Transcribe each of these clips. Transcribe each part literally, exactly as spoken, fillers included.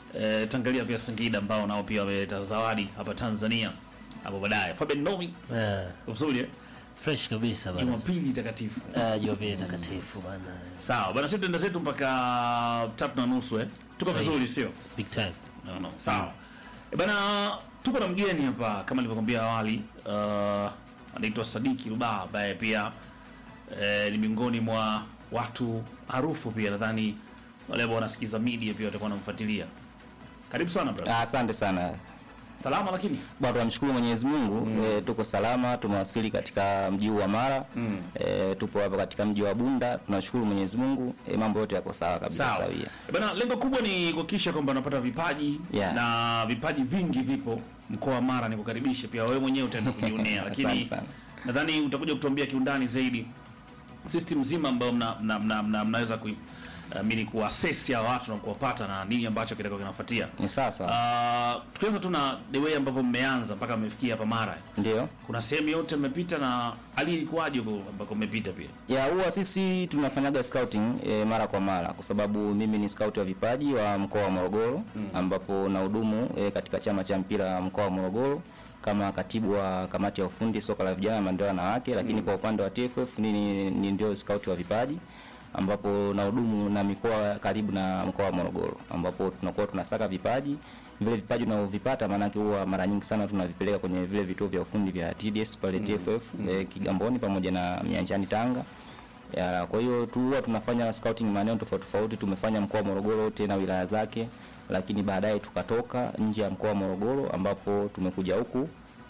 eh, tangalia pia Singida ambao nao pia wameleta zawadi hapa Tanzania hapo baadaye. Fabian Nomi Eh, uzuri eh? fresh kabisa bana. Jumapili takatifu. Eh, Jumapili takatifu bana. Sawa bana, sisi tuenda zetu mpaka tatu na nusu eh. Tuko Sahi. vizuri sio? Big time. No, no. Sawa. E bana, tuko na mgeni hapa kama nilivyokuambia awali, uh, anaitwa Sadiki Rubaa ambaye pia eh, ni miongoni mwa watu maarufu pia, nadhani wale ambao wanasikiza media pia watakuwa wanamfuatilia. Karibu sana brother. Ah, asante sana. Salama lakini? Bado tunamshukuru Mwenyezi Mungu, Mm. e, tuko salama, tumewasili katika mji wa Mara. Mm. E, tupo hapa katika mji wa Bunda. Tunashukuru Mwenyezi Mungu, e, mambo yote yako sawa kabisa Sawa. sawia. E bana, lengo kubwa ni kuhakikisha kwamba unapata vipaji Yeah. na vipaji vingi vipo mkoa wa Mara. Nikukaribishe pia wewe mwenyewe utaenda kujionea, lakini Asante sana. nadhani utakuja kutuambia kiundani zaidi system nzima ambayo mna, mna, mna, mna, mnaweza ku uh, mini kuassess ya watu na kuwapata na nini ambacho kitakuwa kinafuatia. Ni sasa. Uh, tukianza tu na the way ambavyo mmeanza mpaka mmefikia hapa Mara. Ndio. Kuna sehemu yote mmepita na hali ilikuwaje huko ambako mmepita pia? Ya huwa sisi tunafanyaga scouting e, mara kwa mara kwa sababu mimi ni scout wa vipaji wa mkoa wa Morogoro, mm. ambapo nahudumu e, katika chama cha mpira mkoa wa Morogoro kama katibu wa kamati ya ufundi soka la vijana maendeleo ya wanawake, lakini mm. kwa upande wa T F F ni, ni, ni ndio scout wa vipaji ambapo nahudumu na mikoa karibu na mkoa wa Morogoro, ambapo tunakuwa tunasaka vipaji vile vipaji tunavyovipata, maana yake huwa mara nyingi sana tunavipeleka kwenye vile vituo vya ufundi vya T D S pale mm. T F F mm. eh, Kigamboni pamoja na Mianjani Tanga. Ya, kwa hiyo tu huwa tunafanya scouting maeneo tofauti tofauti. Tumefanya mkoa wa Morogoro wote na wilaya zake, lakini baadaye tukatoka nje ya mkoa wa Morogoro ambapo tumekuja huku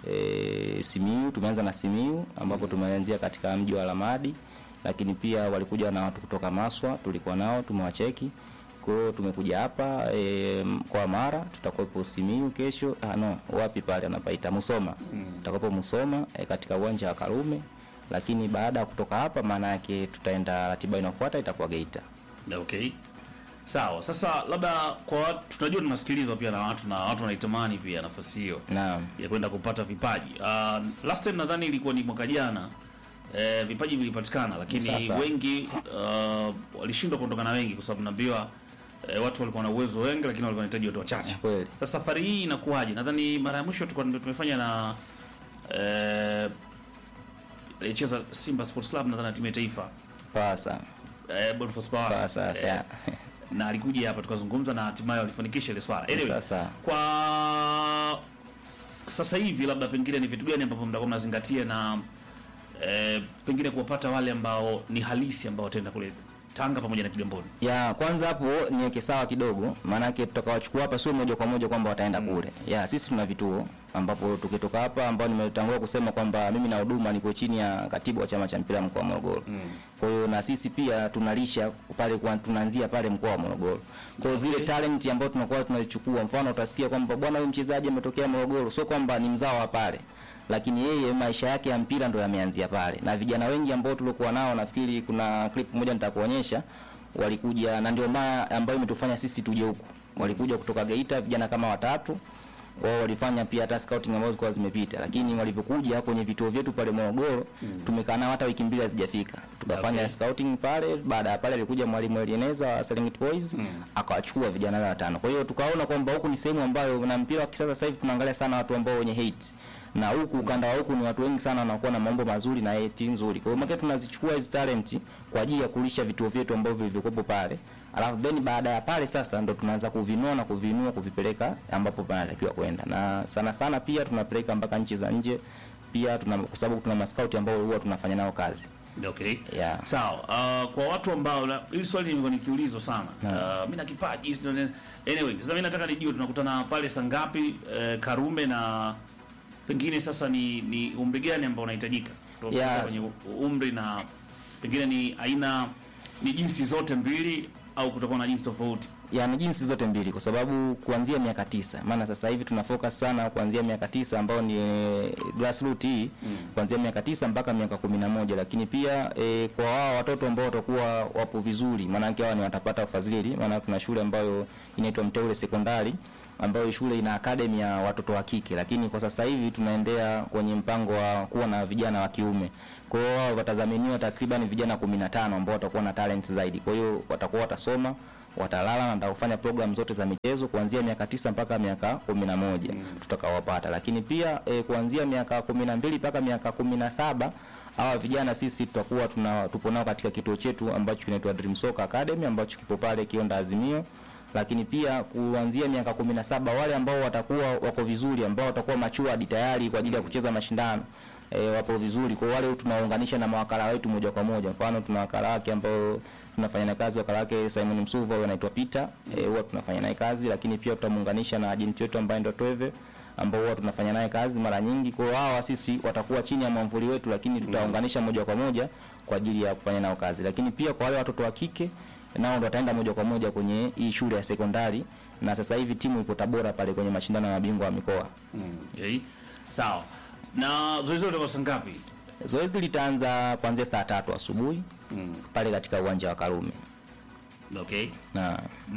e, Simiyu. Tumeanza na Simiyu ambapo tumeanzia katika mji wa Lamadi, lakini pia walikuja na watu kutoka Maswa, tulikuwa nao tumewacheki. Kwa hiyo tumekuja hapa e, kwa Mara, tutakuwepo Simiyu kesho. Ah no, wapi pale anapaita Musoma. Mm. Tutakuwepo Musoma e, katika uwanja wa Karume. Lakini baada ya kutoka hapa maana yake tutaenda, ratiba inayofuata itakuwa Geita. Okay. Sawa. Sasa labda kwa watu tunajua tunasikilizwa pia na watu na watu wanaitamani pia nafasi hiyo. Naam. Ya kwenda kupata vipaji. Uh, last time nadhani ilikuwa ni mwaka jana. Eh, vipaji vilipatikana lakini Sasa. wengi uh, walishindwa kuondoka na wengi kwa sababu naambiwa eh, watu walikuwa na uwezo wengi lakini walikuwa wanahitaji watu wachache. Kweli. Sasa safari hii inakuwaje? Nadhani mara ya mwisho tulikuwa tumefanya na eh ilicheza Simba Sports Club nadhani na timu ya taifa. Pasa. Eh, Boniface Power. Pasa Eh, sasa. na alikuja hapa tukazungumza na hatimaye walifanikisha ile swala. Anyway, Sasa. kwa sasa hivi labda pengine ni vitu gani ambavyo mtakuwa mnazingatia na eh, pengine kuwapata wale ambao ni halisi ambao wataenda kule Tanga pamoja na Kigamboni? Ya kwanza hapo niweke sawa kidogo, maana yake tutakawachukua hapa sio moja kwa moja kwamba wataenda mm. kule. Ya sisi tuna vituo ambapo tukitoka hapa ambao nimetangua kusema kwamba mimi na huduma niko chini ya katibu wa chama cha mpira mkoa wa Morogoro. Mm. Kwa hiyo na sisi pia tunalisha pale, kwa tunaanzia pale mkoa wa Morogoro. Kwa hiyo zile talent ambazo tunakuwa tunazichukua, mfano utasikia kwamba bwana huyu mchezaji ametokea Morogoro, sio kwamba ni mzao wa pale, lakini yeye maisha yake ya mpira ndo yameanzia pale. Na vijana wengi ambao tulikuwa nao, nafikiri kuna clip moja nitakuonyesha, walikuja na ndio maana ambayo imetufanya sisi tuje huku. Walikuja kutoka Geita vijana kama watatu. Wao walifanya pia hata scouting ambazo zilikuwa zimepita, lakini walivyokuja kwenye vituo vyetu pale Morogoro, mm. tumekaa nao hata wiki mbili hazijafika. Tukafanya okay. scouting pale. Baada ya pale alikuja mwalimu Elieneza wa Serengeti Boys, mm. akawachukua vijana wale watano. Kwa hiyo tukaona kwamba huku ni sehemu ambayo na mpira wa kisasa sasa hivi tunaangalia sana watu ambao wenye hate. Na huku ukanda wa huku ni watu wengi sana wanakuwa na mambo mazuri na hate nzuri. Kwa hiyo maki tunazichukua hizo talent kwa ajili ya kulisha vituo vyetu ambavyo vilivyokuwa pale. Alafu then baada ya pale sasa ndo tunaanza kuvinua na kuvinua kuvipeleka ambapo panatakiwa kwenda. Na sana sana pia tunapeleka mpaka nchi za nje. Pia tuna kwa sababu tuna mascout ambao huwa tunafanya nao kazi. Okay. Yeah. Sawa. Uh, kwa watu ambao hili swali nimekuwa nikiulizwa sana. Uh, mimi na kipaji. Anyway, sasa mimi nataka nijue tunakutana pale saa ngapi uh, Karume, na pengine sasa ni ni umri gani ambao unahitajika? Yes. Kwenye umri na pengine ni aina ni jinsi zote mbili au kutakuwa na jinsi tofauti? Ya ni jinsi zote mbili kwa sababu kuanzia miaka tisa. Maana sasa hivi tuna focus sana kuanzia miaka tisa ambao ni e, grassroots hii, mm. kuanzia miaka tisa mpaka miaka kumi na moja, lakini pia e, kwa wao watoto ambao watakuwa wapo vizuri, maana yake wao ni watapata ufadhili. Maana tuna shule ambayo inaitwa Mteule Sekondari ambayo shule ina academy ya watoto wa kike, lakini kwa sasa hivi tunaendea kwenye mpango wa kuwa na vijana wa kiume. Kwa hiyo wao watazaminiwa takriban vijana kumi na tano ambao watakuwa na talent zaidi. Kwa hiyo watakuwa watasoma watalala na watakufanya program zote za michezo kuanzia miaka tisa mpaka miaka kumi na moja mm. tutakaowapata. Lakini pia e, kuanzia miaka kumi na mbili mpaka miaka kumi na saba hawa vijana sisi tutakuwa tuna tupo nao katika kituo chetu ambacho kinaitwa Dream Soccer Academy ambacho kipo pale Kionda Azimio. Lakini pia kuanzia miaka kumi na saba wale ambao watakuwa wako vizuri, ambao watakuwa matured tayari kwa ajili ya kucheza mashindano e, wapo vizuri, kwa wale tunaunganisha na mawakala wetu moja kwa moja. Mfano tuna wakala wake ambao tunafanya naye kazi, wakala wake Simon Msuva huyo anaitwa Peter, eh huwa tunafanya naye kazi. Lakini pia tutamuunganisha na agent wetu ambaye ndio Tweve, ambao huwa tunafanya naye kazi mara nyingi. Kwa hao sisi watakuwa chini ya mwamvuli wetu, lakini tutaunganisha moja kwa moja kwa ajili ya kufanya nao kazi. Lakini pia kwa wale watoto wa kike nao ndio wataenda moja kwa moja kwenye hii shule ya sekondari, na sasa hivi timu ipo Tabora pale kwenye mashindano ya mabingwa wa mikoa. Mm. Okay. Sawa. Na zoezi litakuwa saa ngapi? Zoezi litaanza kuanzia saa tatu asubuhi mm. pale katika uwanja wa Karume. Okay. Na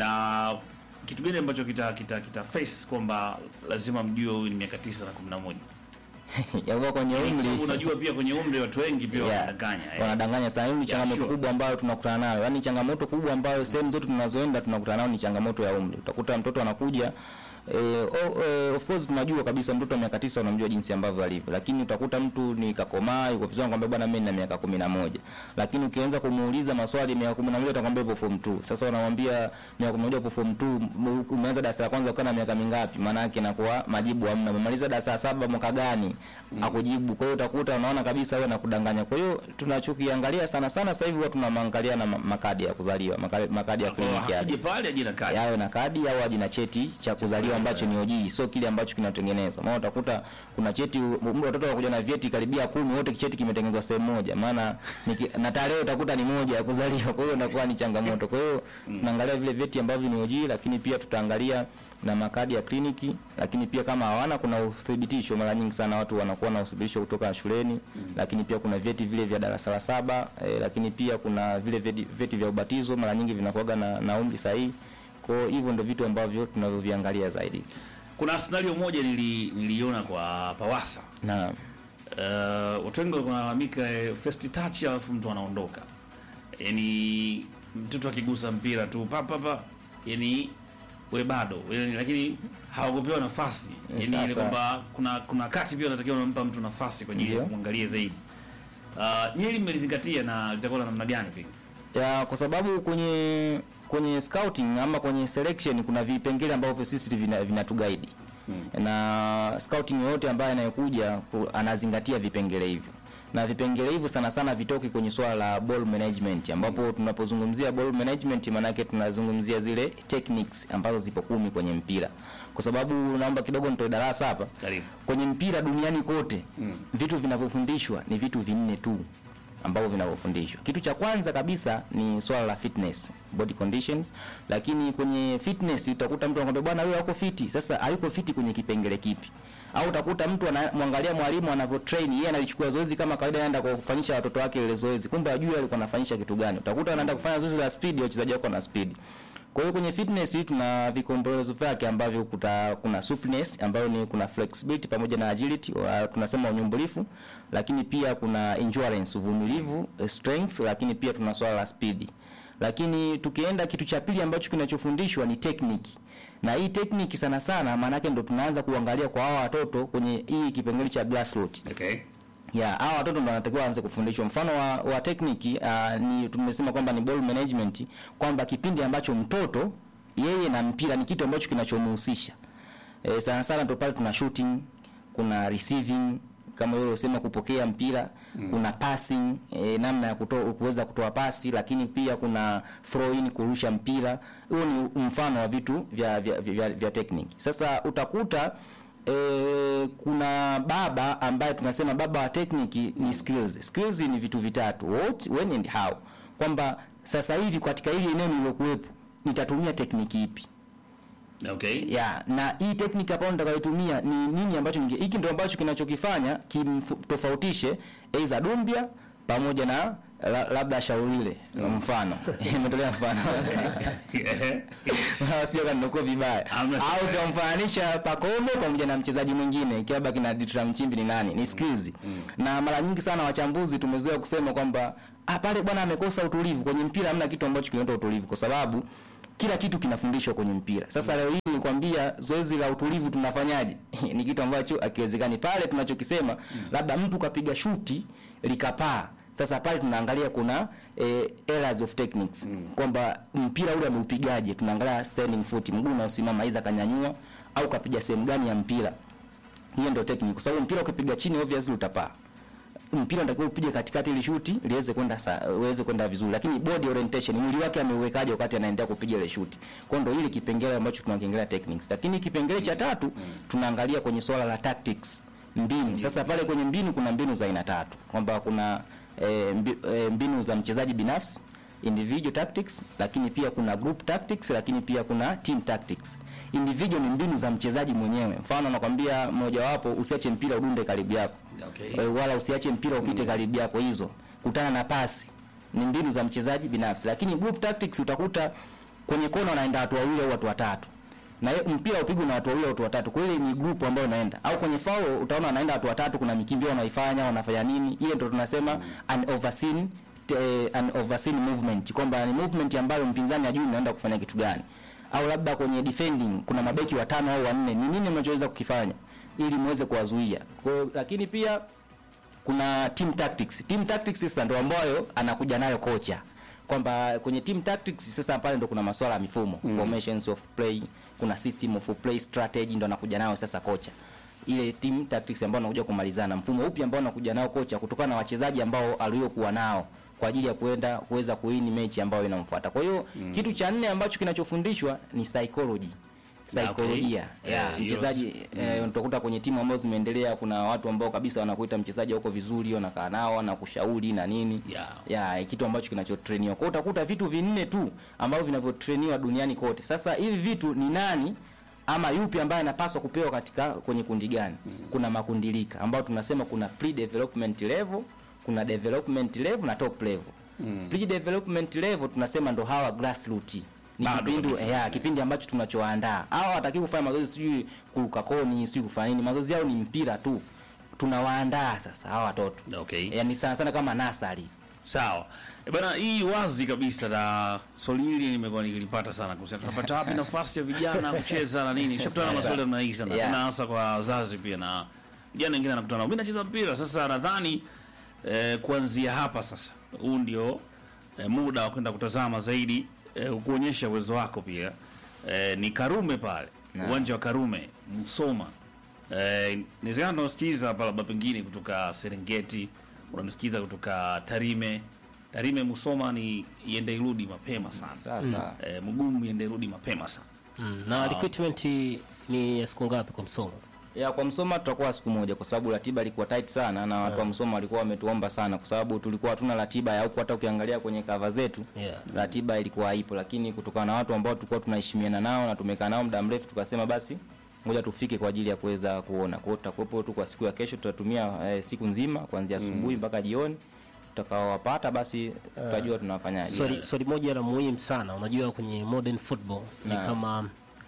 na kitu gani ambacho kita kita kita face kwamba lazima mjue huyu ni miaka tisa na kumi na moja? Yaani kwenye umri unajua pia kwenye umri watu wengi pia yeah, wanadanganya. Eh. Wanadanganya sana. Hii ni changamoto sure. kubwa ambayo tunakutana nayo. Yaani changamoto kubwa ambayo sehemu zote tunazoenda tunakutana nayo ni changamoto ya umri. Utakuta mtoto anakuja Eh, oh, eh, of course tunajua kabisa mtoto wa miaka tisa unamjua jinsi ambavyo alivyo, lakini utakuta mtu ni kakomaa yuko vizuri kwamba bwana mimi nina miaka kumi na moja, lakini ukianza kumuuliza maswali ya miaka kumi na moja atakwambia ipo form two. Sasa unamwambia miaka kumi na moja ipo form two, umeanza darasa la kwanza ukiwa na miaka mingapi? Maana yake inakuwa majibu hamna. Umemaliza darasa la saba mwaka gani? Mm. Akujibu. Kwa hiyo utakuta unaona kabisa wewe anakudanganya. Kwa hiyo tunachokiangalia sana sana sasa hivi watu tunamwangalia na makadi ya kuzaliwa, makadi ya kliniki yake. Akije pale aje na kadi. Yao na kadi au aje na cheti cha kuzaliwa ambacho ni O G, sio kile ambacho kinatengenezwa. Maana utakuta kuna cheti watoto wanakuja na vyeti karibia kumi, wote kicheti kimetengenezwa sehemu moja. Maana na tarehe utakuta ni moja ya kuzaliwa. Kwa hiyo inakuwa ni changamoto. Kwa hiyo tunaangalia vile vyeti ambavyo ni O G, lakini pia tutaangalia na makadi ya kliniki. Lakini pia kama hawana, kuna uthibitisho. Mara nyingi sana watu wanakuwa na uthibitisho kutoka shuleni. Mm. Lakini pia kuna vyeti vile vya darasa la saba, eh, lakini pia kuna vile vyeti, vyeti vya ubatizo mara nyingi vinakuwa na, na umri sahihi. Kwa hivyo ndio vitu ambavyo tunavyoviangalia zaidi. Kuna scenario moja nili, niliona kwa Pawasa. Na uh, watu wengi wanalalamika first touch alafu mtu anaondoka. Yaani mtoto akigusa mpira tu papa papa, yani wewe bado, yani, lakini hawagopewa nafasi. Yaani ile kwamba kuna kuna kati pia unatakiwa unampa mtu nafasi kwa ajili ya kumwangalia zaidi. Uh, nyinyi mmelizingatia na litakuwa na namna gani pia? Ya, kwa sababu kwenye kwenye scouting ama kwenye selection kuna vipengele ambavyo sisi vinatuguide. Hmm. Na scouting yote ambaye anayokuja anazingatia vipengele hivyo. Na vipengele hivyo sana sana vitoki kwenye swala la ball management, ambapo hmm. tunapozungumzia ball management maana yake tunazungumzia zile techniques ambazo zipo kumi kwenye mpira. Kwa sababu naomba kidogo nitoe darasa hapa. Karibu. Kwenye mpira duniani kote, hmm. vitu vinavyofundishwa ni vitu vinne tu ambavyo vinavyofundishwa. Kitu cha kwanza kabisa ni swala la fitness, body conditions. Lakini kwenye fitness utakuta mtu anakuambia bwana wewe uko fiti. Sasa hayuko fiti kwenye kipengele kipi? Au utakuta mtu anamwangalia mwalimu anavyo train, yeye analichukua zoezi kama kawaida, anaenda kufanyisha watoto wake ile zoezi, kumbe ajui alikuwa anafanyisha kitu gani. Utakuta anaenda kufanya zoezi la speed, wachezaji wako na speed. Kwa hiyo kwenye fitness hii tuna vikombolezo vyake ambavyo kuta, kuna suppleness ambayo ni kuna flexibility pamoja na agility, tunasema unyumbulifu. Lakini pia kuna endurance, uvumilivu, strength. Lakini pia tuna swala la speed. Lakini tukienda kitu cha pili ambacho kinachofundishwa ni technique. Na hii technique sana sana maana yake ndo tunaanza kuangalia kwa hawa watoto kwenye hii kipengele cha grassroots. Okay. Ya, hawa watoto ndo wanatakiwa waanze kufundishwa. Mfano wa, wa technique uh, ni tumesema kwamba ni ball management, kwamba kipindi ambacho mtoto yeye na mpira ni kitu ambacho kinachomhusisha. E, sana sana ndo pale tuna shooting, kuna receiving kama yule usema kupokea mpira, mm. kuna passing, e, namna ya kutoa kuweza kutoa pasi, lakini pia kuna throw in, kurusha mpira. Huo ni mfano wa vitu vya vya, vya, vya technique. Sasa utakuta E, kuna baba ambaye tunasema baba wa technique ni skills. Skills ni vitu vitatu: what, when and how. Kwamba sasa hivi katika hili eneo nilokuepo nitatumia technique ipi? Okay. Ya, na hii technique hapo nitakayotumia ni nini ambacho ninge, hiki ndio ambacho kinachokifanya kimtofautishe aidha Dumbia pamoja na la, labda Shaulile. Mm. Mfano nimetolea mfano na sio kama niko vibaya, au tunamfananisha Pakome pamoja na mchezaji mwingine ikiwa kina Ditram Mchimbi ni nani, ni skills. Mm. Na mara nyingi sana wachambuzi tumezoea kusema kwamba ah, pale bwana amekosa utulivu. Kwenye mpira hamna kitu ambacho kinaitwa utulivu, kwa sababu kila kitu kinafundishwa kwenye mpira. Sasa leo hii nikwambia zoezi la utulivu tunafanyaje? Ni kitu ambacho hakiwezekani. Pale tunachokisema labda mtu kapiga shuti likapaa. Sasa pale tunaangalia kuna eh, errors of techniques. Mm. Kwamba mpira ule ameupigaje? Tunaangalia standing foot, mguu unaosimama aidha kanyanyua au kapiga sehemu gani ya mpira. Hiyo ndio technique. Kwa sababu mpira ukipiga chini obviously utapaa. Mpira unatakiwa upige katikati ili shuti liweze kwenda uweze kwenda vizuri, lakini body orientation, mwili wake ameuwekaje wakati anaendelea kupiga ile shuti. Kwa ndio hili kipengele ambacho tunaongelea techniques. Lakini kipengele cha tatu tunaangalia kwenye swala la tactics, mbinu. Sasa pale kwenye mbinu kuna mbinu za aina tatu. Kwamba kuna e, mbi, e, mbinu za mchezaji binafsi, individual tactics, lakini pia kuna group tactics, lakini pia kuna team tactics. Individual ni mbinu za mchezaji mwenyewe. Mfano nakwambia mmoja wapo, usiache mpira udunde karibu yako. Okay. E, wala usiache mpira upite mm. karibu yako. Hizo kutana na pasi ni mbinu za mchezaji binafsi. Lakini group tactics utakuta kwenye kona wanaenda watu wawili au watu watatu, na mpira upigwe na watu wawili au watu watatu. Kwa hiyo ni group ambayo inaenda. Au kwenye foul utaona wanaenda watu watatu, kuna mikimbio wanaifanya, wanafanya nini. Ile ndio tunasema mm. an overseen uh, an overseen movement, kwamba ni movement ambayo mpinzani hajui anaenda kufanya kitu gani. Au labda kwenye defending kuna mabeki watano au wanne, ni nini mnachoweza kukifanya ili muweze kuwazuia. Kwa lakini pia kuna team tactics. Team tactics sasa ndio ambayo anakuja nayo kocha. Kwamba kwenye team tactics sasa pale ndio kuna masuala ya mifumo, mm. formations of play, kuna system of play strategy ndio anakuja nayo sasa kocha. Ile team tactics ambayo anakuja kumalizana, mfumo upi ambao anakuja nao kocha kutokana na wachezaji ambao aliyokuwa nao kwa ajili ya kuenda kuweza kuwini mechi ambayo inamfuata. Kwa hiyo mm. kitu cha nne ambacho kinachofundishwa ni psychology. Saikolojia. Okay. Yeah, mchezaji eh, utakuta kwenye timu ambazo zimeendelea kuna watu ambao kabisa wanakuita mchezaji huko vizuri, wanakaa nao na kushauri na nini. Yeah. Yeah, kitu ambacho kinachotrainiwa. Kwa utakuta vitu vinne tu ambavyo vinavyotrainiwa duniani kote. Sasa hivi vitu ni nani ama yupi ambaye anapaswa kupewa katika kwenye kundi gani? Mm. Kuna makundilika ambao tunasema kuna pre-development level, kuna development level na top level. Mm. Pre-development level tunasema ndo hawa grassroots. Ni kipindi eh kipindi ambacho tunachoandaa. Hao hataki kufanya mazoezi sijui kuruka koni, sijui kufanya nini. Mazoezi yao ni mpira tu. Tunawaandaa sasa hawa watoto. Okay. Yaani sana sana kama nasari. Sawa. E bana, hii wazi kabisa na swali hili nimekuwa nikilipata sana kuhusu tunapata wapi nafasi ya vijana kucheza na nini. Shapata na maswali tunaishi sana. Yeah. Kuna hasa kwa wazazi pia na vijana wengine anakutana. Mimi nacheza mpira sasa, nadhani eh, kuanzia hapa sasa huu ndio eh, muda wa kwenda kutazama zaidi, eh, kuonyesha uwezo wako pia. Eh, ni Karume pale. No. Uwanja wa Karume, Musoma. Eh, nizana unasikiza hapa labda pengine kutoka Serengeti, unanisikiza kutoka Tarime. Tarime Musoma ni iende irudi mapema sana. Sasa eh, Mugumu iende irudi mapema sana. Mm. Na recruitment ni siku ngapi kwa Musoma? Ya kwa Musoma tutakuwa siku moja kwa sababu ratiba ilikuwa tight sana na watu wa Musoma walikuwa wametuomba sana kwa sababu tulikuwa hatuna ratiba ya huko. Hata ukiangalia kwenye cover zetu, yeah, ratiba ilikuwa haipo, lakini kutokana na watu ambao tulikuwa tunaheshimiana nao na tumekaa nao muda mrefu tukasema basi ngoja tufike kwa ajili ya kuweza kuona. Kwa hiyo tutakuwepo tu kwa siku ya kesho, tutatumia eh, siku nzima kuanzia asubuhi mpaka mm. jioni. Tutakaowapata basi tutajua tunafanyaje. Swali swali moja la muhimu sana, unajua kwenye modern football na ni kama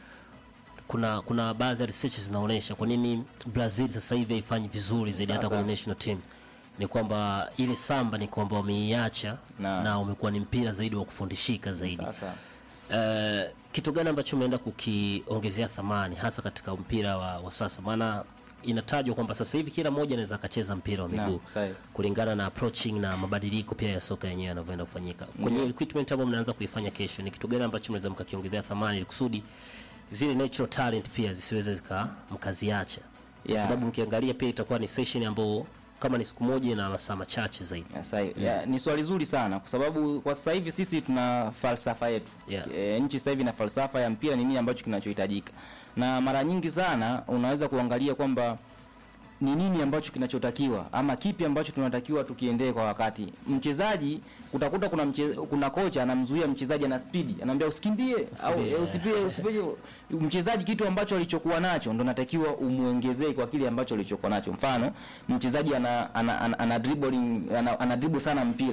kuna kuna baadhi ya research zinaonyesha kwa nini Brazil sasa hivi haifanyi vizuri zaidi hata kwenye national team. Ni kwamba ile samba ni kwamba wameiacha na, na umekuwa ni mpira zaidi wa kufundishika zaidi. Sasa uh, kitu gani ambacho umeenda kukiongezea thamani hasa katika mpira wa, wa sasa? Maana inatajwa kwamba sasa hivi kila mmoja anaweza kacheza mpira wa miguu kulingana na approaching na mabadiliko pia ya soka yenyewe yanavyoenda kufanyika. Kwenye mm. recruitment ambayo mnaanza kuifanya kesho, ni kitu gani ambacho mnaweza mkakiongezea thamani ili kusudi zile natural talent pia zisiweze zika mkaziacha? Yeah. Kwa sababu mkiangalia pia itakuwa ni session ambayo kama ni siku moja na masaa machache zaidi. Yeah, yeah. Yeah, ni swali zuri sana kwa sababu kwa sasa hivi sisi tuna falsafa yetu. Yeah. E, nchi sasa hivi na falsafa ya mpira ni nini ambacho kinachohitajika. Na mara nyingi sana unaweza kuangalia kwamba ni nini ambacho kinachotakiwa ama kipi ambacho tunatakiwa tukiendee kwa wakati. Mchezaji utakuta kuna mche, kuna kocha anamzuia mchezaji ana speed, anamwambia usikimbie au e, usipie usipie mchezaji kitu ambacho alichokuwa nacho ndo natakiwa umuongezee kwa kile ambacho alichokuwa nacho. Mfano mchezaji ana ana, ana, ana dribbling ana, ana dribble sana mpira.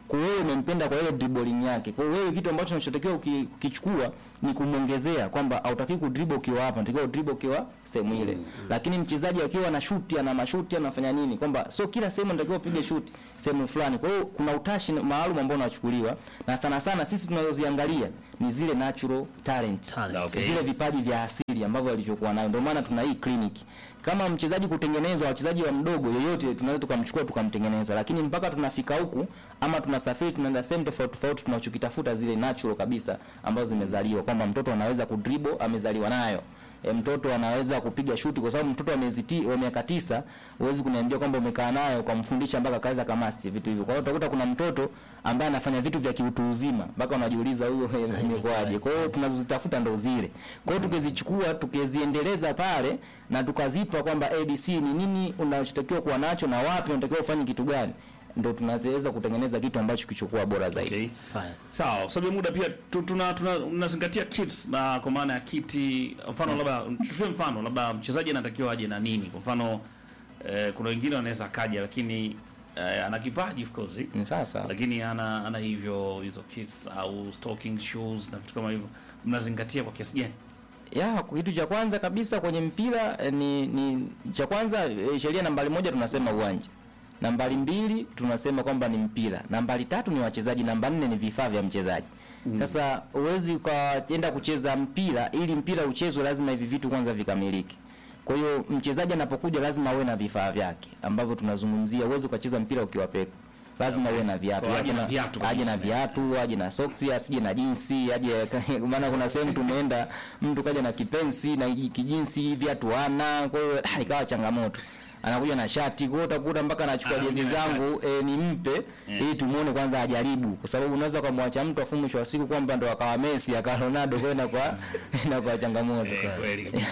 Kwa hiyo umempenda kwa ile dribbling yake. Kwa hiyo wewe kitu ambacho unachotakiwa ukichukua ni kumongezea kwamba hautaki ku dribble ukiwa hapa, unatakiwa dribble ukiwa sehemu ile. Mm. Lakini mchezaji akiwa na shoot ana mashuti anafanya nini? Kwamba sio kila sehemu unatakiwa upige shoot sehemu fulani. Kwa hiyo kuna utashi maalum ambao unachukuliwa na sana sana sisi tunazoziangalia ni zile natural talent. Talent. Okay. Zile vipaji vya asili ambavyo alichokuwa nayo. Ndio maana tuna hii clinic. Kama mchezaji kutengeneza wachezaji wa mdogo yoyote tunaweza tukamchukua tukamtengeneza, lakini mpaka tunafika huku ama tunasafiri tunaenda sehemu tofauti tofauti tunachokitafuta zile natural kabisa ambazo zimezaliwa, kwamba mtoto anaweza kudribble amezaliwa nayo. E, mtoto anaweza kupiga shuti kwa sababu mtoto ameziti wa miaka tisa huwezi kuniambia kwamba umekaa naye ukamfundisha mpaka kaweza kamasti vitu hivyo. Kwa hiyo utakuta kuna mtoto ambaye anafanya vitu vya kiutu uzima mpaka unajiuliza huyo imekwaje. Kwa hiyo tunazozitafuta ndo zile. Kwa hiyo tukizichukua tukiziendeleza pale na tukazipa kwamba A B C ni nini unachotakiwa kuwa nacho na wapi unatakiwa ufanye kitu gani, ndio tunaweza kutengeneza kitu ambacho kichukua bora zaidi. Okay. Fine. Sawa, sababu muda pia tu- tuna tunazingatia kits na kwa maana ya kiti, mfano labda tuchukue mfano labda mchezaji anatakiwa aje na nini. Kwa mfano eh, kuna wengine wanaweza kaja lakini eh, ana kipaji of course. Ni sasa. Lakini ana ana hivyo hizo kits au stocking shoes na vitu kama hivyo. Mnazingatia kwa kiasi gani? Ya, kitu cha kwanza kabisa kwenye mpira eh, ni ni cha kwanza eh, sheria nambari moja tunasema uwanja. Nambari mbili tunasema kwamba ni mpira. Nambari tatu ni wachezaji, namba nne ni vifaa vya mchezaji. Mm. Sasa uwezi ukaenda kucheza mpira, ili mpira uchezwe lazima hivi vitu kwanza vikamilike. Kwa hiyo mchezaji anapokuja lazima awe na vifaa vyake ambavyo tunazungumzia. Uwezi ukacheza mpira ukiwa peke. Lazima uwe na viatu. Kwa aje na viatu kabisa. Aje na viatu, aje na socks, asije na jinsi, aje maana kuna sehemu tumeenda mtu kaja na kipensi na kijinsi viatu ana, kwa hiyo ikawa changamoto. Anakuja na shati, kwa hiyo utakuta mpaka anachukua jezi zangu e, nimpe yeah, ili tumuone kwanza ajaribu, kwa sababu unaweza kumwacha mtu afu mwisho wa siku kwamba ndo akawa Messi akawa Ronaldo, kwenda kwa na kwa changamoto. Eh, kweli.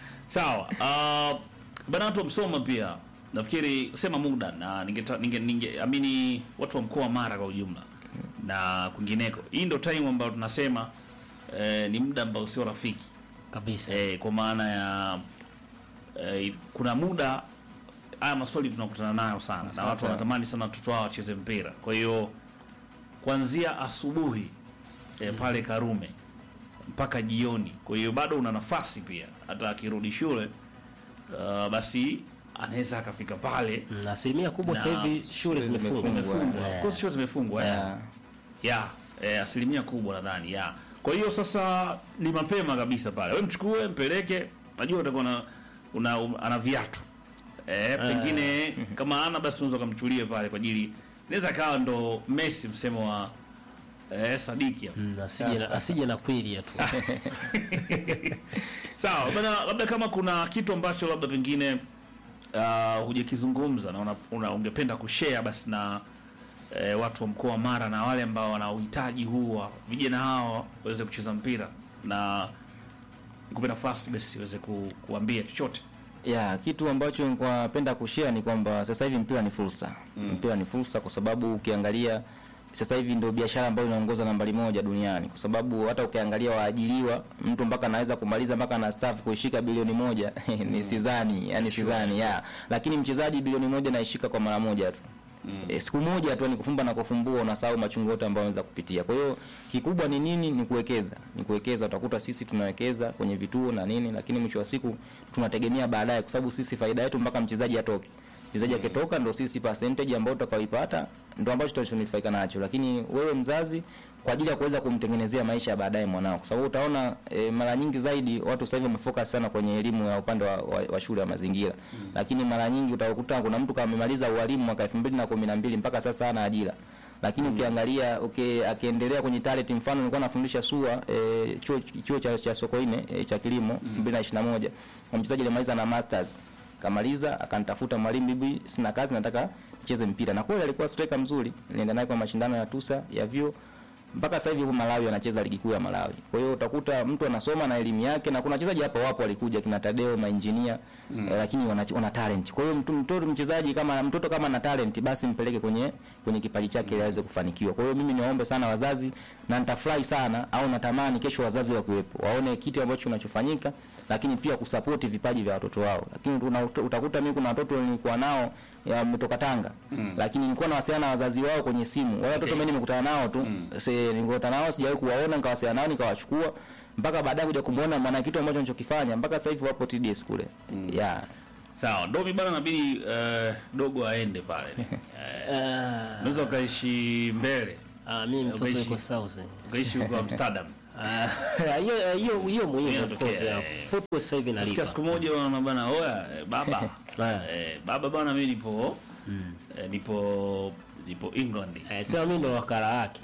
Sawa. Uh, bana watu msoma pia nafikiri sema muda na ninge ninge, ninge amini watu wa mkoa wa Mara kwa ujumla na kwingineko. Hii ndio time ambayo tunasema eh, ni muda ambao sio rafiki Kabisa. eh, kwa maana ya eh, kuna muda haya maswali tunakutana nayo sana na watu wanatamani sana watoto wao wacheze mpira. Kwa hiyo kuanzia asubuhi eh, pale Karume mpaka jioni. Kwa hiyo bado una nafasi pia hata akirudi shule uh, basi anaweza akafika pale. Na asilimia kubwa Na- sasa hivi shule zimefungwa. Zimefungwa. Yeah. Of course shule zimefungwa. Yeah. Yeah. Yeah, eh, asilimia kubwa nadhani. Yeah. Kwa hiyo sasa ni mapema kabisa pale. Wewe mchukue mpeleke, najua utakuwa na una um, ana viatu. Eh, pengine kama ana basi unaweza kumchukulia pale kwa ajili inaweza kawa ndo Messi msemo wa eh, Sadiki hapo. Mm, asije na asije na kweli tu. Sawa, bana labda kama kuna kitu ambacho labda pengine uh, hujakizungumza na una, una ungependa kushare basi na eh, watu wa mkoa wa Mara na wale ambao wana uhitaji huu wa vijana hao waweze kucheza mpira, na nikupe nafasi basi uweze ku, kuambia chochote. Ya, kitu ambacho nilikuwa napenda kushare ni kwamba sasa hivi mpira ni fursa. Mm. Mpira ni fursa kwa sababu ukiangalia sasa hivi ndio biashara ambayo inaongoza nambari moja duniani, kwa sababu hata ukiangalia waajiriwa mtu mpaka anaweza kumaliza mpaka na staff kuishika bilioni moja ni sidhani, yani sidhani ya. Lakini mchezaji bilioni moja naishika kwa mara moja tu. Mm. E, siku moja tu ni kufumba na kufumbua, unasahau machungu yote ambayo unaweza kupitia. Kwa hiyo kikubwa ni nini? Ni kuwekeza. Ni kuwekeza. Utakuta sisi tunawekeza kwenye vituo na nini, lakini mwisho wa siku tunategemea baadaye, kwa sababu sisi faida yetu mpaka mchezaji atoke. Mchezaji akitoka ndio sisi percentage ambayo tutakayoipata ndio ambacho tutanufaika nacho. Lakini wewe mzazi, kwa ajili ya kuweza kumtengenezea maisha ya baadaye mwanao, kwa sababu utaona e, mara nyingi zaidi watu sasa hivi wamefocus sana kwenye elimu ya upande wa, wa, wa shule ya mazingira. Mm. Lakini mara nyingi utakuta kuna mtu kama amemaliza ualimu mwaka elfu mbili na kumi na mbili mpaka sasa hana ajira. Lakini mm. ukiangalia okay, akiendelea kwenye talent, mfano nilikuwa nafundisha S U A e, chuo chuo cha, cha Sokoine e, cha kilimo elfu mbili na ishirini na moja. Mm. Mchezaji alimaliza na masters. Kamaliza akanitafuta, mwalimu, bibi sina kazi, nataka nicheze mpira. Na kweli alikuwa striker mzuri. Nilienda naye kwa mashindano ya TUSA ya vyuo. Mpaka sasa hivi huko Malawi anacheza ligi kuu ya Malawi. Kwa hiyo utakuta mtu anasoma na elimu yake, na kuna wachezaji hapa wapo walikuja kina Tadeo maengineer mm. eh, lakini wana, wana talent. Kwa hiyo mtu mtoto mchezaji kama mtoto kama ana talent basi mpeleke kwenye kwenye kipaji chake ili aweze kufanikiwa. Kwa hiyo mimi niwaombe sana wazazi, na nitafurahi sana au natamani kesho wazazi wakiwepo waone kitu ambacho kinachofanyika, lakini pia kusupport vipaji vya watoto wao. Lakini tuna, utakuta mimi kuna watoto nilikuwa nao wametoka Tanga mm. lakini nilikuwa nawasiliana na wazazi wao kwenye simu. Wale watoto okay. mimi nimekutana nao tu mm. sasa nilikutana nao sijawahi kuwaona, nikawasiliana nao nikawachukua mpaka baadaye kuja kumuona maana kitu ambacho nilichokifanya mpaka sasa hivi wapo T D S kule mm. yeah. Sawa, Domi bana inabidi uh, dogo aende pale. Eh, unaweza kaishi mbele. Ah, mimi mtoto yuko South. Kaishi huko Amsterdam. Ah, hiyo hiyo hiyo muhimu of course. Football sasa hivi inalipa. Siku moja wana bana, oya baba. Eh, baba bana mimi nipo mm. eh, nipo nipo England. Eh, sasa mimi ndo wakala wake.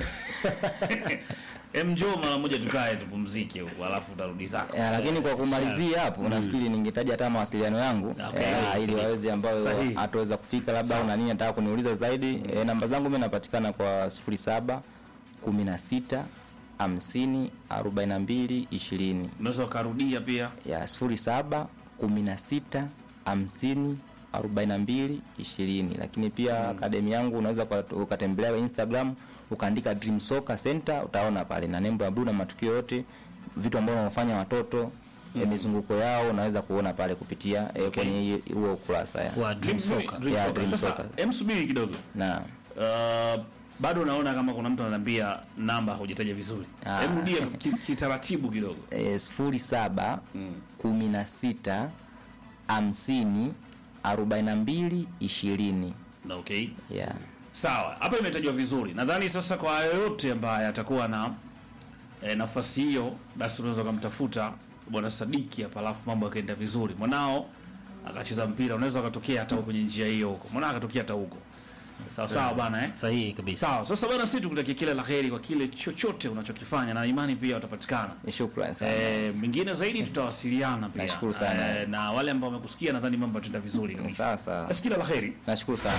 Emjo mara moja tukae tupumzike huko alafu utarudi zako. Yeah, lakini kwa kumalizia hapo mm. nafikiri ningetaja hata mawasiliano yangu okay. yeah, ili waweze ambao hataweza kufika labda au na nini nataka kuniuliza zaidi mm. e, namba zangu mimi napatikana kwa sifuri saba kumi na sita hamsini arobaini na mbili ishirini. Unaweza kurudia pia? Ya sifuri saba kumi na sita hamsini arobaini na mbili ishirini. Lakini pia mm. akademi yangu unaweza ukatembelea Instagram ukaandika Dream Soccer Center, utaona pale na nembo ya blue na matukio yote vitu ambavyo wanafanya watoto mm. mizunguko yao unaweza kuona pale kupitia okay. eh, kwenye huo kurasa ya wa Dream Soccer. Ya Dream Soccer. Hem, subiri kidogo. Na uh, bado naona kama kuna mtu ananiambia namba hujataja vizuri. Hem, rudia kitaratibu kidogo. Eh, sifuri saba kumi na sita hamsini arobaini na mbili ishirini. Okay. Yeah. Sawa, hapa imetajwa vizuri. Nadhani sasa kwa yote ambaye atakuwa na e, nafasi hiyo basi unaweza kumtafuta bwana Sadiki hapa alafu mambo yakaenda vizuri. Mwanao akacheza mpira, unaweza ukatokea hata kwenye njia hiyo huko. Mwanao akatokea hata huko. Sawa sawa bwana eh? Sahihi kabisa. Sawa. Sasa bwana sisi tukutakie kila laheri kwa kile chochote unachokifanya na imani pia utapatikana. Shukrani sana. Eh, mwingine zaidi tutawasiliana pia. Nashukuru sana. E, na wale ambao wamekusikia nadhani mambo yataenda vizuri kabisa. Sawa sawa. Basi kila laheri. Nashukuru sana.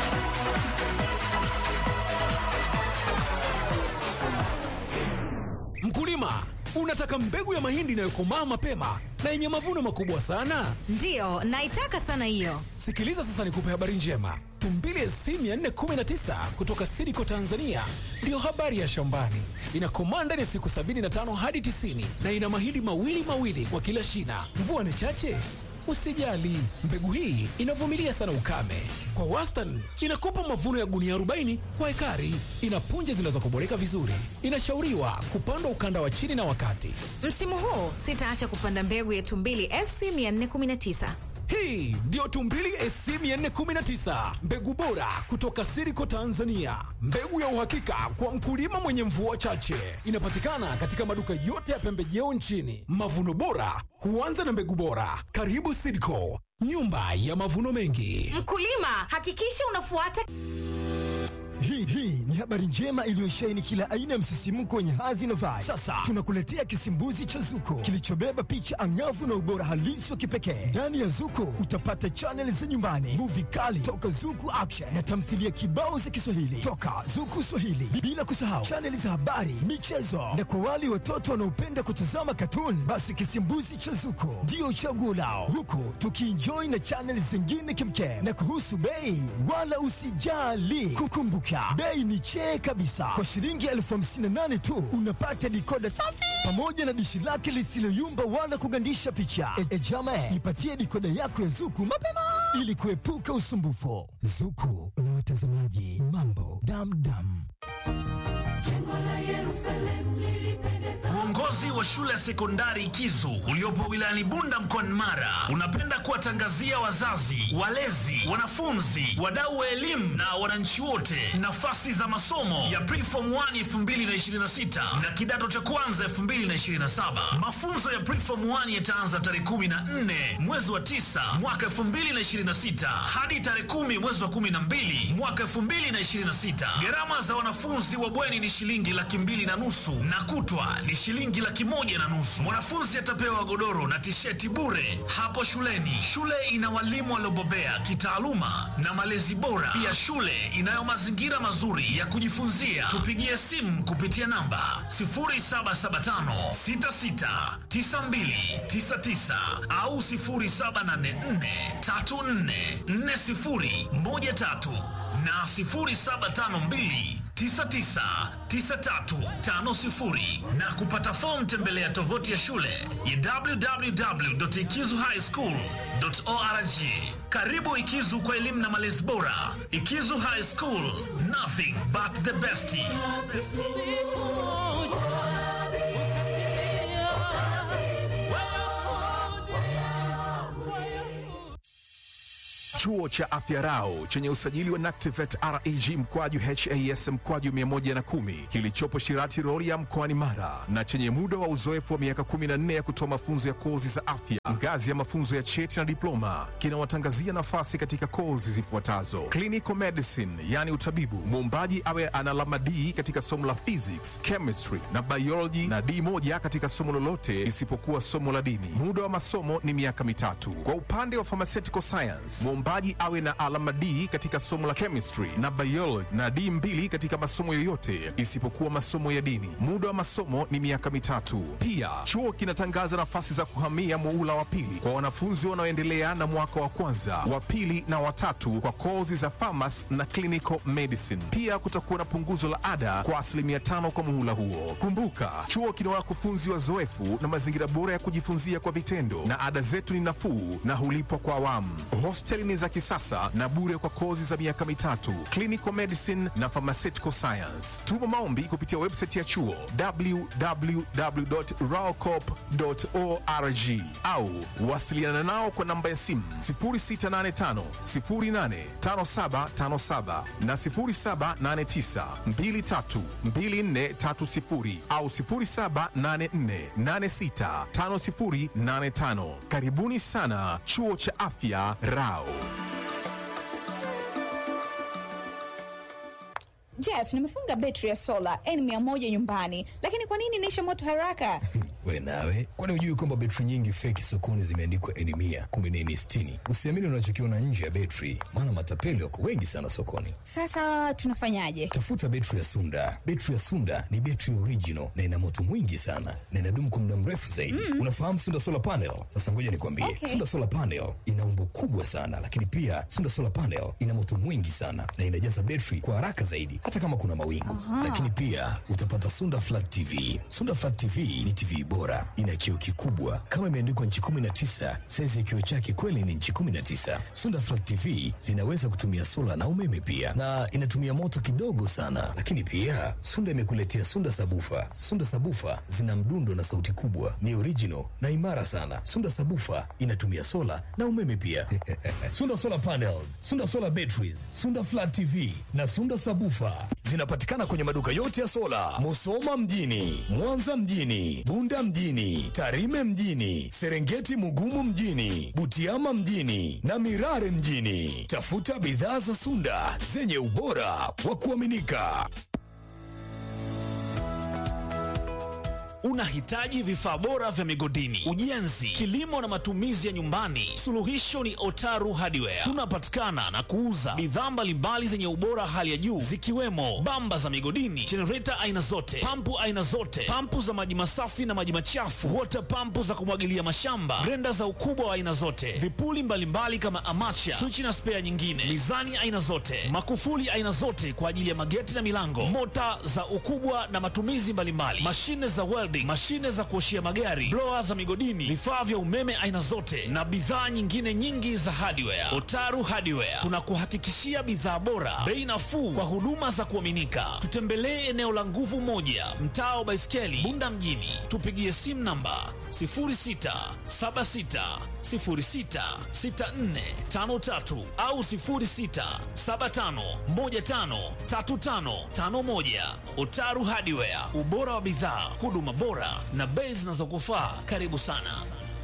Mkulima, unataka mbegu ya mahindi inayokomaa mapema na yenye mavuno makubwa sana? Ndiyo, naitaka sana hiyo. Sikiliza sasa nikupe habari njema. Tumbili S C mia nne kumi na tisa kutoka Sidiko Tanzania ndio habari ya shambani. Inakomaa ndani ya siku sabini na tano hadi tisini na ina mahindi mawili mawili kwa kila shina. Mvua ni chache? Usijali, mbegu hii inavumilia sana ukame. Kwa wastani inakupa mavuno ya gunia arobaini kwa ekari. Ina punje zinazokuboreka vizuri. Inashauriwa kupandwa ukanda wa chini na wakati. Msimu huu sitaacha kupanda mbegu ya Tumbili S C mia nne kumi na tisa. Hii ndio Tumbili S C mia nne kumi na tisa, mbegu bora kutoka Sidiko Tanzania, mbegu ya uhakika kwa mkulima mwenye mvua chache. Inapatikana katika maduka yote ya pembejeo nchini. Mavuno bora huanza na mbegu bora. Karibu Sidiko, nyumba ya mavuno mengi. Mkulima, hakikisha unafuata. Hii hii ni habari njema iliyosheheni kila aina ya msisimko wenye hadhi na vibe. Sasa tunakuletea kisimbuzi cha Zuko kilichobeba picha angavu na ubora halisi wa kipekee. Ndani ya Zuko utapata channel za nyumbani, movie kali toka Zuku Action na tamthilia kibao za Kiswahili toka Zuku Swahili, bila kusahau channel za habari, michezo na kwa wale watoto wanaopenda kutazama cartoon, basi kisimbuzi cha Zuko ndio chaguo lao, huku tukienjoy na channel zingine kimkem. Na kuhusu bei, wala usijali, kukumbuka bei ni chee kabisa. Kwa shilingi elfu hamsini na nane tu unapata dikoda safi pamoja na dishi lake lisiloyumba wala kugandisha picha. E, e jame, ipatie dikoda yako ya Zuku mapema ili kuepuka usumbufu. Zuku na watazamaji, mambo damdam. Uongozi wa shule ya sekondari Kizu uliopo wilayani Bunda mkoani Mara unapenda kuwatangazia wazazi, walezi, wanafunzi, wadau wa elimu na wananchi wote nafasi za masomo ya Preform moja elfu mbili na ishirini na sita na kidato cha kwanza elfu mbili na ishirini na saba. Mafunzo ya Preform moja yataanza tarehe kumi na nne mwezi wa tisa mwaka elfu mbili na ishirini na sita hadi tarehe kumi mwezi wa kumi na mbili mwaka elfu mbili na ishirini na sita. Gharama za wanafunzi wa bweni ni shilingi laki mbili na nusu na kutwa ni shilingi laki moja na nusu. Mwanafunzi atapewa godoro na tisheti bure hapo shuleni. Shule ina walimu waliobobea kitaaluma na malezi bora. Pia shule inayo mazingira mazuri ya kujifunzia. Tupigie simu kupitia namba sifuri saba saba tano sita sita tisa mbili tisa tisa au sifuri saba nane nne tatu nne nne sifuri moja tatu na sifuri saba tano mbili tisa tisa tisa tatu tano sifuri na kupata fomu tembelea tovuti ya shule ya w w w dot ikizu high school dot org. Karibu Ikizu kwa elimu na malezi bora. Ikizu High School, nothing but the best. Chuo cha Afya Rau chenye usajili wa NACTIVATE R E G mkwaju H A S mkwaju mia moja na kumi kilichopo Shirati Rorya mkoani Mara na chenye muda wa uzoefu wa miaka kumi na nne ya kutoa mafunzo ya kozi za afya ngazi ya mafunzo ya cheti na diploma kinawatangazia nafasi katika kozi zifuatazo: clinical medicine, yani utabibu, muombaji awe ana alama D katika somo la physics, chemistry na biology na D moja katika somo lolote isipokuwa somo la dini. Muda wa masomo ni miaka mitatu. Kwa upande wa pharmaceutical science, muombaji awe na alama D katika somo la chemistry na biology na D mbili katika masomo yoyote isipokuwa masomo ya dini. Muda wa masomo ni miaka mitatu. Pia chuo kinatangaza nafasi za kuhamia muhula wa pili kwa wanafunzi wanaoendelea na mwaka wa kwanza, wa pili na watatu kwa kozi za pharmacy na clinical medicine. Pia kutakuwa na punguzo la ada kwa asilimia tano kwa muhula huo. Kumbuka, chuo kina wakufunzi wazoefu na mazingira bora ya kujifunzia kwa vitendo, na ada zetu ni nafuu na hulipwa kwa awamu. Hosteli ni za kisasa na bure kwa kozi za miaka mitatu, clinical medicine na pharmaceutical science. Tuma maombi kupitia website ya chuo w w w dot raocop dot org au wasiliana nao kwa namba ya simu sifuri sita nane tano sifuri nane tano saba tano saba na sifuri saba nane tisa mbili tatu mbili nne tatu sifuri au sifuri saba nane nne nane sita tano sifuri nane tano. Karibuni sana Chuo cha Afya Rau. Jeff, nimefunga betri ya sola N mia moja nyumbani, lakini kwa nini inaisha moto haraka? We nawe, kwani hujui kwamba betri nyingi feki sokoni zimeandikwa N mia kumbe ni N sitini? Usiamini unachokiona nje ya betri, maana matapeli wako wengi sana sokoni. Sasa tunafanyaje? Tafuta betri ya Sunda. Betri ya Sunda ni betri original na ina moto mwingi sana na inadumu kwa muda mrefu zaidi. Mm. Unafahamu Sunda Solar Panel? Sasa ngoja nikwambie. Okay. Sunda Solar Panel ina umbo kubwa sana, lakini pia Sunda Solar Panel ina moto mwingi sana na inajaza betri kwa haraka zaidi hata kama kuna mawingu. Aha. Lakini pia utapata Sunda Flat T V. Sunda Flat T V ni T V bora, ina kioo kikubwa kama imeandikwa nchi kumi na tisa. Saizi ya kioo chake kweli ni nchi kumi na tisa. Sunda Flat T V zinaweza kutumia sola na umeme pia, na inatumia moto kidogo sana. Lakini pia Sunda imekuletea Sunda Sabufa. Sunda Sabufa zina mdundo na sauti kubwa, ni original na imara sana. Sunda Sabufa inatumia sola na umeme pia. Sunda Solar Panels, Sunda Solar Batteries, Sunda Flat T V na Sunda Sabufa zinapatikana kwenye maduka yote ya sola, Musoma mjini, Mwanza mjini, Bunda mjini, Tarime mjini, Serengeti Mugumu mjini, Butiama mjini na Mirare mjini. Tafuta bidhaa za Sunda zenye ubora wa kuaminika. Unahitaji vifaa bora vya migodini, ujenzi, kilimo na matumizi ya nyumbani? Suluhisho ni Otaru Hardware. Tunapatikana na kuuza bidhaa mbalimbali zenye ubora hali ya juu, zikiwemo bamba za migodini, jenereta aina zote, pampu aina zote, pampu za maji masafi na maji machafu, water pampu za kumwagilia mashamba, grenda za ukubwa wa aina zote, vipuli mbalimbali kama amacha, swichi na spea nyingine, mizani aina zote, makufuli aina zote kwa ajili ya mageti na milango, mota za ukubwa na matumizi mbalimbali, mashine za welding, mashine za kuoshia magari, blower za migodini, vifaa vya umeme aina zote na bidhaa nyingine nyingi za hardware. Otaru Hardware tunakuhakikishia bidhaa bora, bei nafuu kwa huduma za kuaminika. Tutembelee eneo la Nguvu Moja, mtaa wa Baiskeli, Bunda mjini. Tupigie simu namba sifuri sita saba sita sifuri sita sita nne tano tatu au sifuri sita saba tano moja tano tatu tano tano moja. Otaru Hardware, ubora wa bidhaa, huduma bora na bei zinazokufaa. Karibu sana.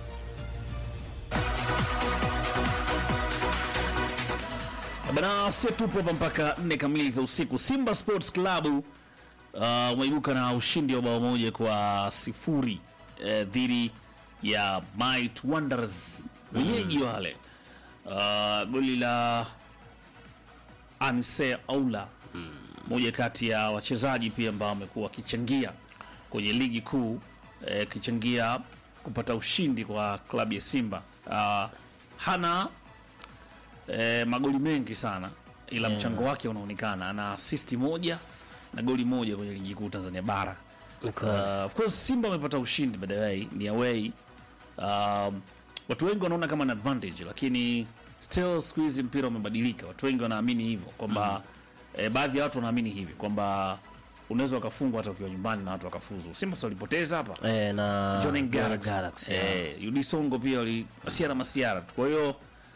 Bana, sio tupo hapa mpaka nne kamili za usiku. Simba Sports Club uh, umeibuka na ushindi wa bao moja kwa sifuri uh, dhidi ya Might Wanderers, wenyeji wale. Uh, goli la Anse Aula, moja kati ya wachezaji pia ambao wamekuwa wakichangia kwenye ligi kuu, eh, kichangia kupata ushindi kwa klabu ya Simba. Uh, hana eh, magoli mengi sana, ila yeah, mchango wake unaonekana. Ana assist moja na goli moja kwenye ligi kuu Tanzania bara. Okay. Uh, of course Simba wamepata ushindi by the way, ni away. Um, watu wengi wanaona kama an advantage, lakini still siku hizi mpira umebadilika. Watu wengi wanaamini hivyo kwamba mm. eh, baadhi ya watu wanaamini hivi kwamba unaweza ukafungwa hata ukiwa nyumbani na watu wakafuzu. Simba sio walipoteza hapa eh, na John Galaxy, Galaxy eh, Yudi Songo pia wali masiara masiara. Kwa hiyo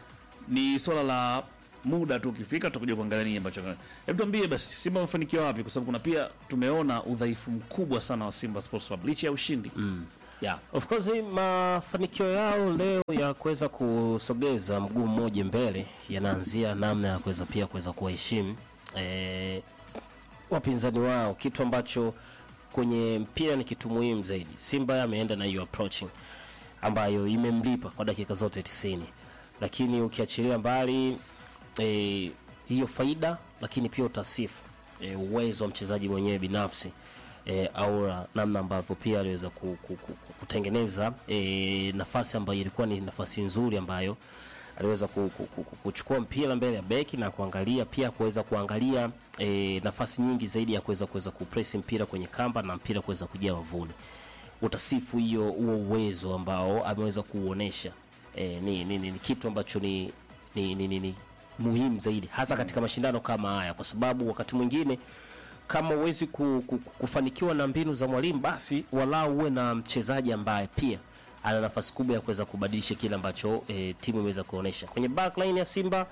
ni swala la muda tu, ukifika tutakuja kuangalia nini ambacho. Hebu tuambie basi Simba wamefanikiwa wapi, kwa sababu kuna pia tumeona udhaifu mkubwa sana wa Simba Sports Club licha ya ushindi. Mm. Yeah. Of course mafanikio yao leo ya kuweza kusogeza mguu mmoja mbele yanaanzia namna ya kuweza pia kuweza kuwaheshimu eh, wapinzani wao, kitu ambacho kwenye mpira ni kitu muhimu zaidi. Simba ameenda na hiyo approaching ambayo imemlipa kwa dakika zote tisini, lakini ukiachilia mbali eh, hiyo faida, lakini pia utasifu eh, uwezo wa mchezaji mwenyewe binafsi. E, aura namna ambavyo pia aliweza ku, ku, ku, kutengeneza e, nafasi ambayo ilikuwa ni nafasi nzuri ambayo aliweza ku, ku, ku, ku, kuchukua mpira mbele ya beki na kuangalia pia kuweza kuangalia e, nafasi nyingi zaidi ya kuweza kuweza kupress mpira kwenye kamba na mpira kuweza kujia wavuni. Utasifu hiyo huo uwezo ambao ameweza kuuonesha e, ni, ni, ni, ni kitu ambacho ni ni, ni, ni, ni muhimu zaidi hasa katika mashindano kama haya, kwa sababu wakati mwingine kama uwezi ku, ku, kufanikiwa na mbinu za mwalimu, basi walau uwe na mchezaji ambaye pia ana nafasi kubwa ya kuweza kubadilisha kile ambacho e, timu imeweza kuonesha. Kwenye backline ya Simba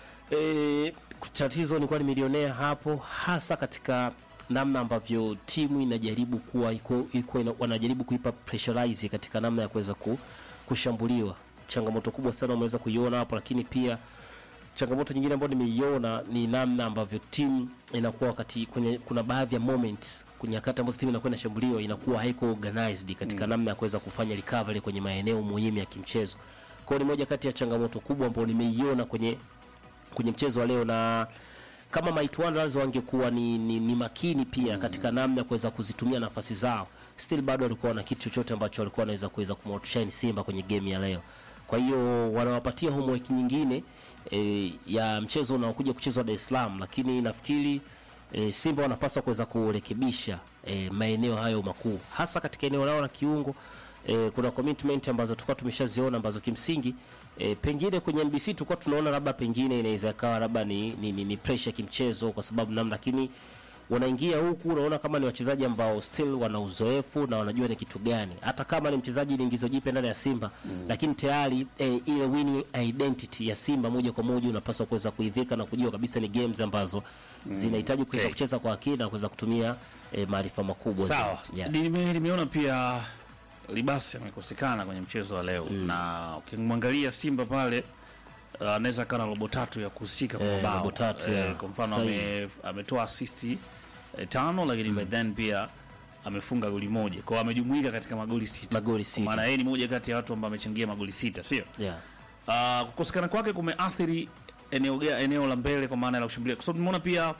e, tatizo ni kwa ni milionea hapo, hasa katika namna ambavyo timu inajaribu kuwa iko, iko ina, wanajaribu kuipa pressurize katika namna ya kuweza ku, kushambuliwa. Changamoto kubwa sana umeweza kuiona hapo, lakini pia changamoto nyingine ambayo nimeiona ni namna ambavyo timu inakuwa wakati kwenye kuna baadhi ya moments kwenye nyakati ambazo timu inakuwa inashambuliwa inakuwa haiko organized katika mm. namna ya kuweza kufanya recovery kwenye maeneo muhimu ya kimchezo. Kwa hiyo ni moja kati ya changamoto kubwa ambayo nimeiona kwenye kwenye mchezo wa leo, na kama Might Wonders wangekuwa ni, ni, ni makini pia mm. katika namna ya kuweza kuzitumia nafasi zao, still bado walikuwa na kitu chochote ambacho walikuwa wanaweza kuweza kumoutshine Simba kwenye game ya leo. Kwa hiyo wanawapatia homework nyingine E, ya mchezo unaokuja kuchezwa Dar es Salaam, lakini nafikiri e, Simba wanapaswa kuweza kurekebisha e, maeneo hayo makuu, hasa katika eneo lao la kiungo. E, kuna commitment ambazo tulikuwa tumeshaziona ambazo kimsingi e, pengine kwenye N B C tulikuwa tunaona labda pengine inaweza kawa labda ni, ni, ni, ni pressure kimchezo kwa sababu namna, lakini wanaingia huku unaona kama ni wachezaji ambao still wana uzoefu na wanajua ni kitu gani. Hata kama ni mchezaji ni ingizo jipya ndani ya Simba mm. lakini tayari eh, ile winning identity ya Simba moja kwa moja unapaswa kuweza kuivika na kujua kabisa ni games ambazo mm. zinahitaji kuweza okay. kucheza kwa akili na kuweza kutumia eh, maarifa makubwa. Sawa. Yeah. Nime, nimeona pia Libasi amekosekana kwenye mchezo wa leo mm. na ukimwangalia Simba pale anaweza uh, kana robo tatu ya kuhusika kwa eh, bao. Robo tatu eh, kwa mfano ame, ametoa assist eh, tano, lakini mm. by then pia amefunga goli moja. Kwa hiyo amejumuika katika magoli sita. Magoli sita. Maana yeye ni moja kati ya watu ambao amechangia magoli sita, sio? Yeah. Uh, kukosekana kwake kumeathiri eneo eneo la mbele kwa maana ya kushambulia. Kwa sababu tumeona pia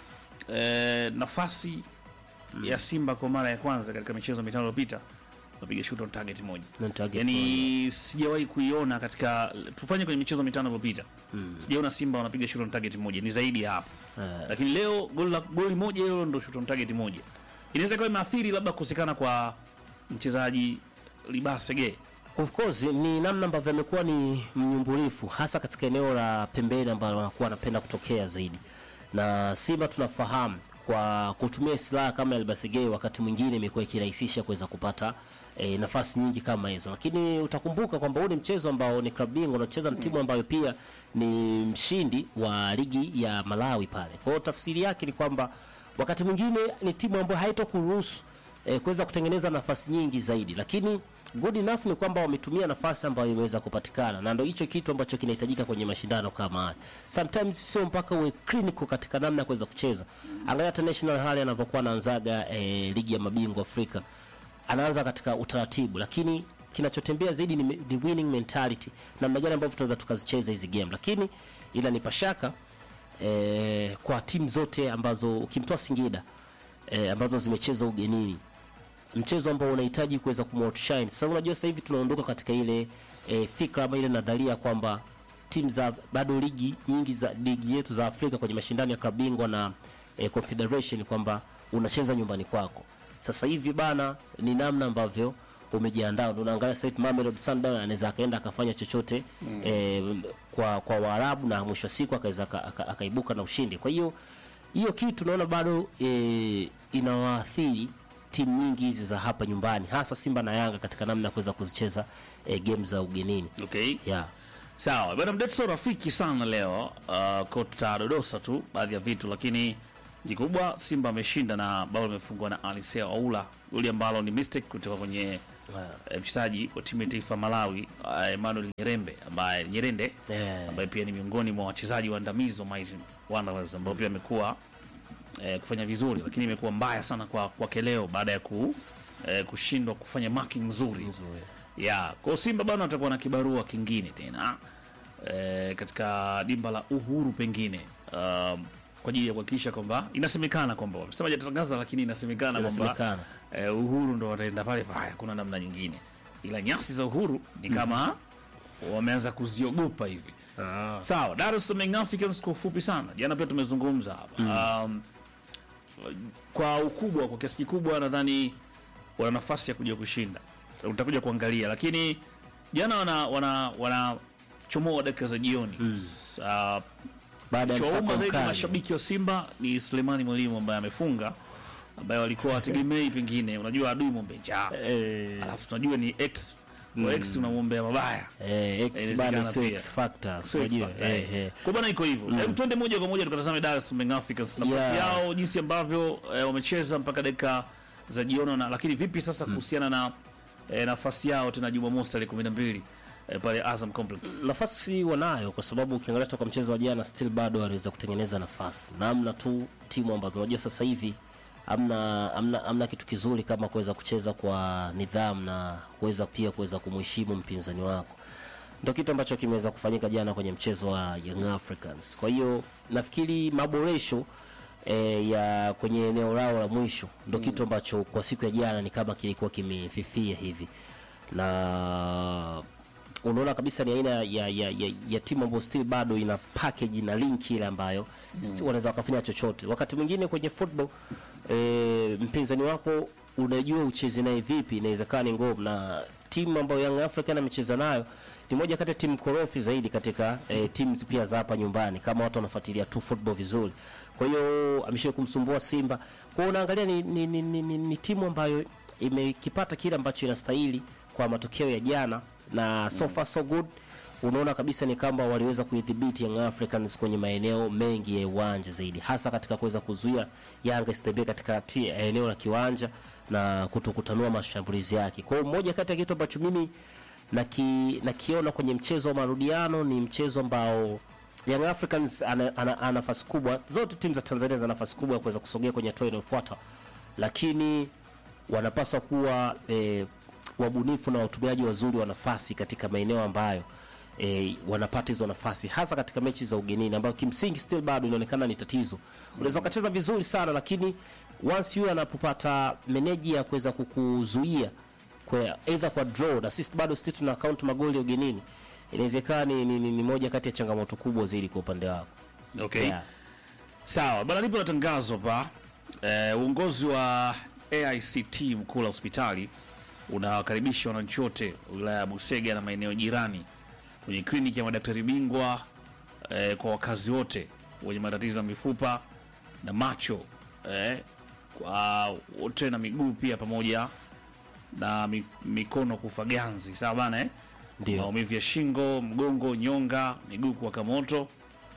eh, nafasi mm. ya Simba kwa mara ya kwanza katika michezo mitano iliyopita wapiga shoot on target moja. Yaani sijawahi kuiona katika tufanye kwenye michezo mitano iliyopita. Mm. Sijaona Simba wanapiga shoot on target moja, ni zaidi hapo. Uh. Lakini leo goli goli moja hilo ndio shoot on target moja. Inaweza kuwa imeathiri labda kukosekana kwa mchezaji Libasege. Of course ni namna ambavyo amekuwa ni mnyumbulifu hasa katika eneo la pembeni ambalo wanakuwa wanapenda kutokea zaidi. Na Simba tunafahamu kwa kutumia silaha kama Libasege wakati mwingine imekuwa ikirahisisha kuweza kupata e, nafasi nyingi kama hizo. Lakini utakumbuka kwamba huu ni mchezo ambao ni klabu bingwa unacheza na timu ambayo pia ni mshindi wa ligi ya Malawi pale. Kwa hiyo tafsiri yake ni kwamba wakati mwingine ni timu ambayo haitokuruhusu e, kuweza kutengeneza nafasi nyingi zaidi, lakini good enough ni kwamba wametumia nafasi ambayo imeweza kupatikana, na ndio hicho kitu ambacho kinahitajika kwenye mashindano kama haya. Sometimes sio mpaka uwe clinical katika namna ya kuweza kucheza. Angalia International hali anavyokuwa anaanzaga e, ligi ya mabingwa Afrika. Anaanza katika utaratibu, lakini kinachotembea zaidi ni, ni winning mentality. Namna gani ambavyo tunaweza tukazicheza hizi game. Lakini ila ni pashaka e, kwa timu zote ambazo ukimtoa Singida e, ambazo zimecheza ugenini, mchezo ambao unahitaji kuweza kumoutshine. Sasa unajua sasa hivi tunaondoka katika ile e, fikra ama ile nadharia kwamba timu za bado ligi nyingi za ligi yetu za Afrika kwenye mashindano ya klabu bingwa na e, Confederation kwamba unacheza nyumbani kwako. Sasa hivi bana ni namna ambavyo umejiandaa. Unaangalia sasa hivi Mamelodi Sundowns anaweza akaenda akafanya chochote mm. eh, kwa kwa Waarabu na mwisho siku akaweza akaibuka na ushindi. Kwa hiyo hiyo kitu tunaona bado eh, inawaathiri timu nyingi hizi za hapa nyumbani, hasa Simba na Yanga katika namna ya kuweza kuzicheza eh, game za ugenini. Okay. Yeah. Sawa, bwana mdeto rafiki sana leo. Uh, kota dodosa tu baadhi ya vitu, lakini jikubwa Simba ameshinda na bao limefungwa na Alisea Oula, goli ambalo ni mistake kutoka kwenye uh, mchezaji wa timu ya taifa Malawi uh, Emmanuel Nyerembe ambaye Nyerende Yeah. ambaye pia ni miongoni mwa wachezaji waandamizi wa Mighty Wanderers ambao pia amekuwa eh, kufanya vizuri, lakini imekuwa mbaya sana kwa kwa keleo baada ya ku eh, kushindwa kufanya marking nzuri. Yeah, kwa Simba bwana watakuwa na kibarua kingine tena eh, katika dimba la Uhuru pengine um, kwa ajili ya kuhakikisha kwamba inasemekana kwamba wamesema hajatangaza, lakini inasemekana kwamba eh, Uhuru ndo wataenda pale pale, kuna namna nyingine, ila nyasi za Uhuru ni kama mm. wameanza kuziogopa hivi. Ah. Sawa, Dar es Salaam Africans kwa ufupi sana. Jana pia tumezungumza hapa. Mm. Um, kwa ukubwa, kwa kiasi kikubwa nadhani wana nafasi ya kuja kushinda. Utakuja kuangalia, lakini jana wana wana wana chomoa dakika za jioni. Mm. Uh, baada ya msako mkali mashabiki wa Simba ni Sulemani Mwalimu ambaye amefunga, ambaye walikuwa wategemei pengine, unajua adui muombe njaa. Eh. Alafu tunajua ni X kwa X unamwombea mabaya. Eh, X bana sio X factor. Unajua. Eh eh. Kwa bana iko hivyo. Mm. Hem, twende moja kwa moja tukatazame Dar es Salaam Africans nafasi yeah. yao jinsi ambavyo eh, wamecheza mpaka dakika za jioni, na lakini vipi sasa kuhusiana na eh, nafasi yao tena Jumamosi tarehe kumi na mbili eh, pale Azam Complex. Nafasi wanayo kwa sababu ukiangalia toka mchezo wa jana still bado waliweza kutengeneza nafasi. Namna tu timu ambazo unajua sasa hivi amna amna amna kitu kizuri kama kuweza kucheza kwa nidhamu na kuweza pia kuweza kumheshimu mpinzani wako. Ndio kitu ambacho kimeweza kufanyika jana kwenye mchezo wa Young Africans. Kwa hiyo nafikiri maboresho e, ya kwenye eneo lao la mwisho ndio mm. kitu ambacho kwa siku ya jana ni kama kilikuwa kimefifia hivi. Na unaona kabisa ni aina ya ya, ya, ya timu ambayo still bado ina package na link ile ambayo mm. still wanaweza wakafanya chochote. Wakati mwingine kwenye football e, mpinzani wako unajua ucheze naye vipi, inawezekana ni ngumu, na timu ambayo Young African amecheza nayo ni moja kati ya timu korofi zaidi katika e, timu pia za hapa nyumbani kama watu wanafuatilia tu football vizuri. Kwa hiyo ameshawahi kumsumbua Simba. Kwa hiyo unaangalia ni, ni, ni, ni, ni, ni timu ambayo imekipata kile ambacho inastahili kwa matokeo ya jana, na so far so good. Unaona kabisa ni kama waliweza kuidhibiti Young Africans kwenye maeneo mengi ya uwanja zaidi, hasa katika kuweza kuzuia Yanga isitembee katika eneo la kiwanja na kutokutanua mashambulizi yake. Kwa hiyo moja kati ya kitu ambacho mimi naki nakiona kwenye mchezo wa marudiano ni mchezo ambao Young Africans ana, ana, ana nafasi kubwa, zote timu za Tanzania zina nafasi kubwa ya kuweza kusogea kwenye hatua inayofuata, lakini wanapaswa kuwa e, wabunifu na watumiaji wazuri wa nafasi katika maeneo ambayo e, wanapata hizo nafasi, hasa katika mechi za ugenini ambayo kimsingi still bado inaonekana ni tatizo. Unaweza kucheza vizuri sana, lakini once you anapopata meneji ya kuweza kukuzuia kwa either kwa draw, na sisi bado still tuna count magoli ya ugenini, inawezekana ni, ni, ni moja kati ya changamoto kubwa zaidi kwa upande wako. Okay. Yeah. Sawa, bana nipo na tangazo hapa. Eh, uongozi wa A I C T Mkula Hospitali unawakaribisha wananchi wote wilaya ya Busega na maeneo jirani kwenye kliniki ya madaktari bingwa eh, kwa wakazi wote wenye matatizo ya mifupa na macho eh, kwa wote na miguu pia pamoja na mikono kufa ganzi. Sawa bana eh? Ndio. Maumivu ya shingo, mgongo, nyonga, miguu kuwaka moto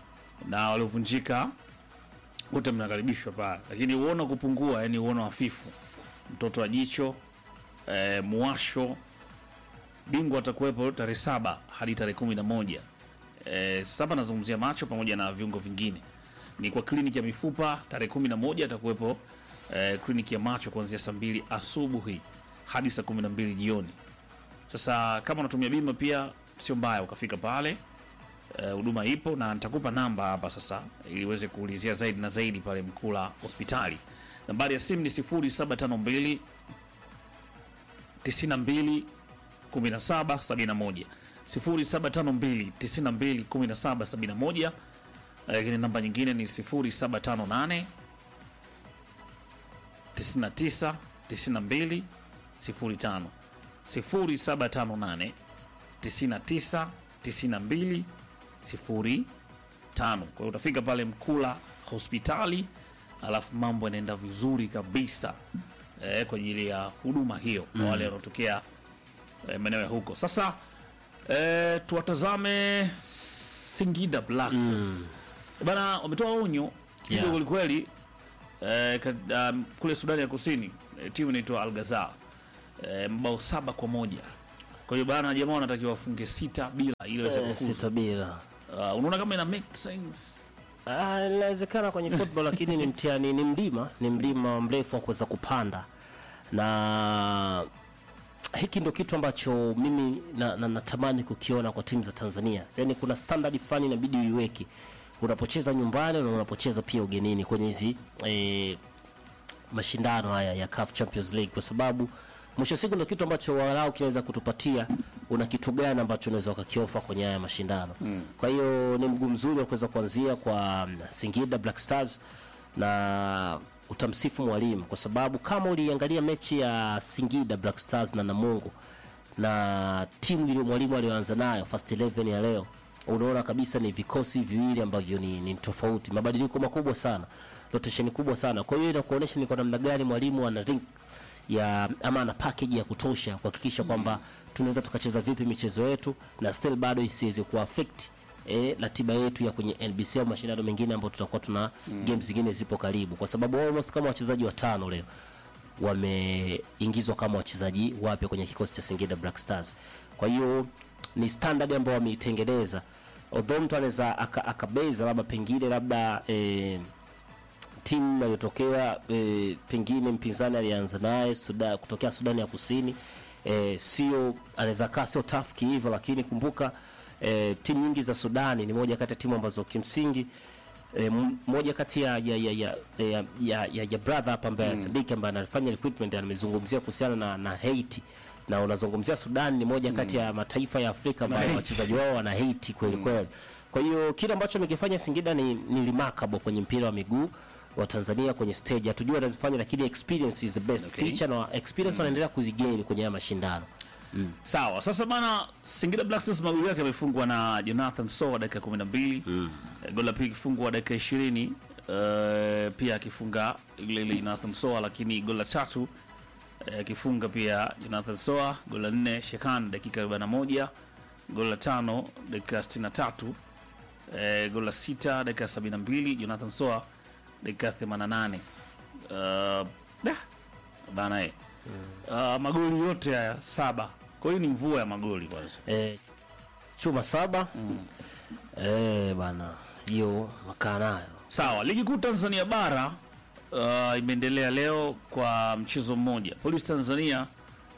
na waliovunjika wote mnakaribishwa pale. Lakini uono kupungua, yani uono hafifu, mtoto wa jicho, e, muwasho, bingwa atakuwepo tarehe saba hadi tarehe kumi na moja. Eh, saba nazungumzia macho pamoja na viungo vingine. Ni kwa kliniki ya mifupa tarehe kumi na moja atakuwepo e, kliniki ya macho kuanzia saa mbili asubuhi hadi saa kumi na mbili jioni. Sasa kama unatumia bima pia sio mbaya ukafika pale. Huduma uh, ipo na nitakupa namba hapa sasa ili uweze kuulizia zaidi na zaidi pale Mkula Hospitali. Nambari ya simu ni sifuri saba tano mbili tisini na mbili kumi na saba sabini na moja sifuri saba tano mbili tisini na mbili kumi na saba sabini na moja. Lakini namba nyingine ni sifuri saba tano nane tisini na tisa tisini na mbili sifuri tano sifuri saba tano nane tisini na tisa tisini na mbili sifuri tano. Kwa hiyo utafika pale Mkula hospitali, alafu mambo yanaenda vizuri kabisa eh, kwa ajili ya huduma hiyo kwa Mm. wale wanaotokea eh, maeneo ya huko. Sasa eh, tuwatazame Singida Black Stars. Bana, wametoa onyo Yeah. kidogo kweli eh, kad- um, kule Sudani ya Kusini eh, timu inaitwa Al Ghazal eh, mabao saba kwa moja. Kwa hiyo bana, jamaa wanatakiwa wafunge sita bila ili waweze Eh, kufuzu. sita bila. Uh, unaona kama ina make sense? Ah, inawezekana kwenye football lakini ni mtihani, ni mlima, ni mlima mrefu wa kuweza kupanda, na hiki ndo kitu ambacho mimi na, na, natamani kukiona kwa timu za Tanzania. Yaani kuna standard fulani inabidi uiweke unapocheza nyumbani na unapocheza pia ugenini kwenye hizi eh, mashindano haya ya C A F Champions League, kwa sababu mwisho wa siku ndio kitu ambacho walau kinaweza kutupatia una kitu gani ambacho unaweza ukakiofa kwenye haya mashindano. Mm. Kwa hiyo ni mguu mzuri wa kuweza kuanzia kwa um, Singida Black Stars, na utamsifu mwalimu kwa sababu kama uliangalia mechi ya Singida Black Stars na Namungo na timu ile mwalimu aliyoanza nayo first eleven ya leo, unaona kabisa ni vikosi viwili ambavyo ni, ni tofauti, mabadiliko makubwa sana, rotation kubwa sana. Kwa hiyo inakuonyesha ni kwa namna gani mwalimu ana ring ya ama ana package ya kutosha kuhakikisha kwamba tunaweza tukacheza vipi michezo yetu na still bado isiweze kuaffect eh, ratiba yetu ya kwenye N B C au mashindano mengine ambayo tutakuwa tuna mm. games zingine zipo karibu, kwa sababu almost kama wachezaji watano leo wameingizwa kama wachezaji wapya kwenye kikosi cha Singida Black Stars. Kwa hiyo ni standard ambayo wameitengeneza, although mtu anaweza akabeza labda pengine labda eh, timu iliyotokea e, pengine mpinzani alianza naye Sudan, kutokea Sudani ya Kusini e, sio anaweza kaa sio tough hivyo, lakini kumbuka e, timu nyingi za Sudani ni moja kati ya timu ambazo kimsingi e, moja kati ya ya ya ya, ya, ya, ya, ya brother hapa ambaye mm. Sadiki ambaye anafanya recruitment amezungumzia kuhusiana na, na Haiti, na unazungumzia Sudan ni moja kati ya mataifa ya Afrika ambayo wachezaji wao wana Haiti kweli kweli. Kwa hiyo kile ambacho amekifanya Singida ni, ni remarkable kwenye mpira wa miguu wa Tanzania kwenye stage. Hatujua wanazofanya lakini experience is the best Okay. teacher, na experience mm. wanaendelea kuzigain kwenye haya mashindano. Mm. Sawa, sasa bana, Singida Black Stars magoli yake yamefungwa na Jonathan Soa dakika kumi na mbili. Mm. Goli la pili kifungwa dakika ishirini. Uh, pia akifunga ile ile Jonathan Soa, lakini goli la tatu akifunga uh, pia Jonathan Soa. Goli la nne Shekan dakika arobaini na moja. Goli la tano dakika sitini na tatu. Uh, goli la sita dakika sabini na mbili Jonathan Soa dakika themanini na nane. Uh, dah bana eh. Uh, magoli yote haya saba. Kwa hiyo ni mvua ya magoli kwanza. Eh, chuma saba. Mm. Eh bana, hiyo makaa nayo. Sawa, ligi kuu Tanzania bara uh, imeendelea leo kwa mchezo mmoja. Police Tanzania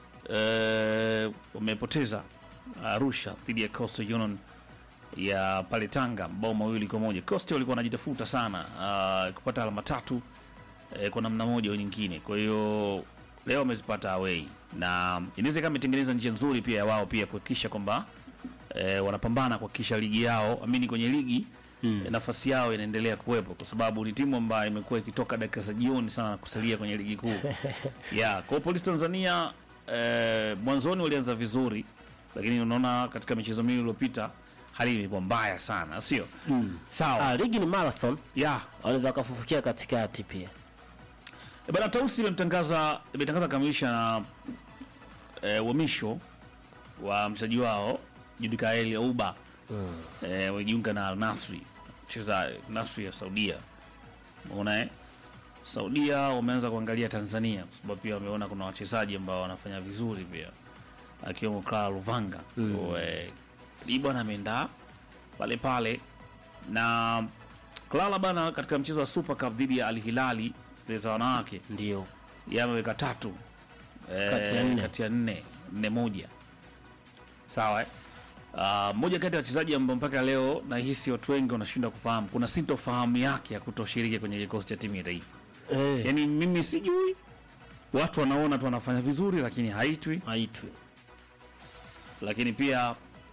uh, wamepoteza Arusha dhidi ya Coastal Union ya pale Tanga mabao mawili kwa moja. Coastal walikuwa wanajitafuta sana uh, kupata alama tatu uh, kwa namna moja au nyingine. Kwa hiyo leo wamezipata away, na inaweza kama itengeneza njia nzuri pia wao pia kuhakikisha kwamba eh, wanapambana kuhakikisha ligi yao, amini kwenye ligi mm. eh, nafasi yao inaendelea kuwepo, kwa sababu ni timu ambayo imekuwa ikitoka dakika za jioni sana na kusalia kwenye ligi kuu. Yeah, kwa Police Tanzania eh, mwanzoni walianza vizuri, lakini unaona katika michezo mingi iliyopita hali ilikuwa mbaya sana, sio? Mm. Sawa. Ah, ligi ni marathon. Yeah, wanaweza kufufukia katikati pia. E bana, Tausi imemtangaza imetangaza kamilisha na e, uhamisho wa mchezaji wao Judikaeli Auba. Mm. Eh, wajiunga na Al Nasri, cheza Nasri ya Saudia. Unaona eh? Saudia wameanza kuangalia Tanzania kwa sababu pia wameona kuna wachezaji ambao wanafanya vizuri pia, akiwemo Clara Luvanga. Mm. Kwa eh, bwana ameenda pale pale na Clara bana katika mchezo wa Super Cup dhidi ya Al Hilali za wanawake ndio yameweka tatu eh, kati ya nne kati ya nne nne moja. Sawa eh? Uh, moja kati ya wachezaji ambao mpaka leo nahisi watu wengi wanashindwa kufahamu, kuna sintofahamu yake ya kutoshiriki kwenye kikosi cha timu ya taifa. Eh. Yaani mimi sijui, watu wanaona tu wanafanya vizuri lakini haitwi, haitwi. Lakini pia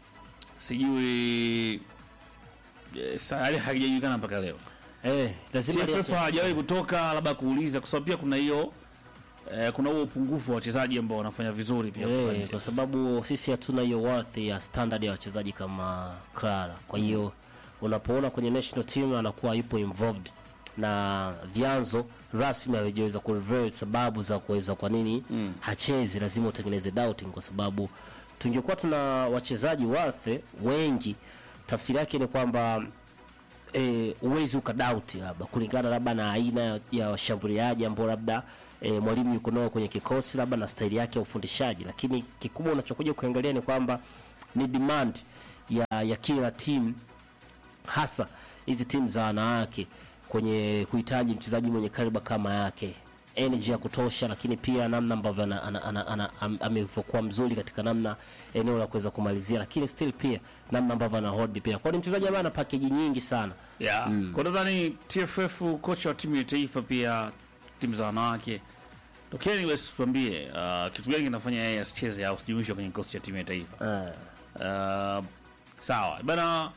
sijui eh, sasa haijajulikana mpaka leo. Eh, lazima T F F hajawahi kutoka labda kuuliza, kwa sababu pia kuna hiyo eh, kuna huo upungufu wa wachezaji ambao wanafanya vizuri pia kutoka Eh, nje. kwa sababu sisi hatuna hiyo worth ya standard ya wachezaji kama Clara. Kwa hiyo unapoona kwenye national team anakuwa yupo involved na vyanzo rasmi havijaweza kureveal sababu za kuweza kwa nini mm. hachezi, lazima utengeneze doubting, kwa sababu tungekuwa tuna wachezaji worth wengi, tafsiri yake ni kwamba eh, uwezi ukadoubt labda kulingana labda na aina ya washambuliaji ambao labda e, mwalimu yuko nao kwenye kikosi labda na staili yake ya ufundishaji, lakini kikubwa unachokuja kuangalia ni kwamba ni demand ya, ya kila team, hasa hizi timu za wanawake kwenye kuhitaji mchezaji mwenye kariba kama yake, energy ya kutosha, lakini pia namna ambavyo ana, ana, ana, ana, am, amekuwa mzuri katika namna eneo la kuweza kumalizia, lakini still pia namna ambavyo ana hold pia. Kwa ni mchezaji ambaye ana package nyingi sana. Yeah. Mm. Kwa nadhani T F F, kocha wa timu ya taifa pia timu za wanawake, tokeni basi tuambie uh, kitu gani kinafanya yeye asicheze au asijumuishwe kwenye kikosi cha timu ya taifa. Uh. Uh, sawa. Bana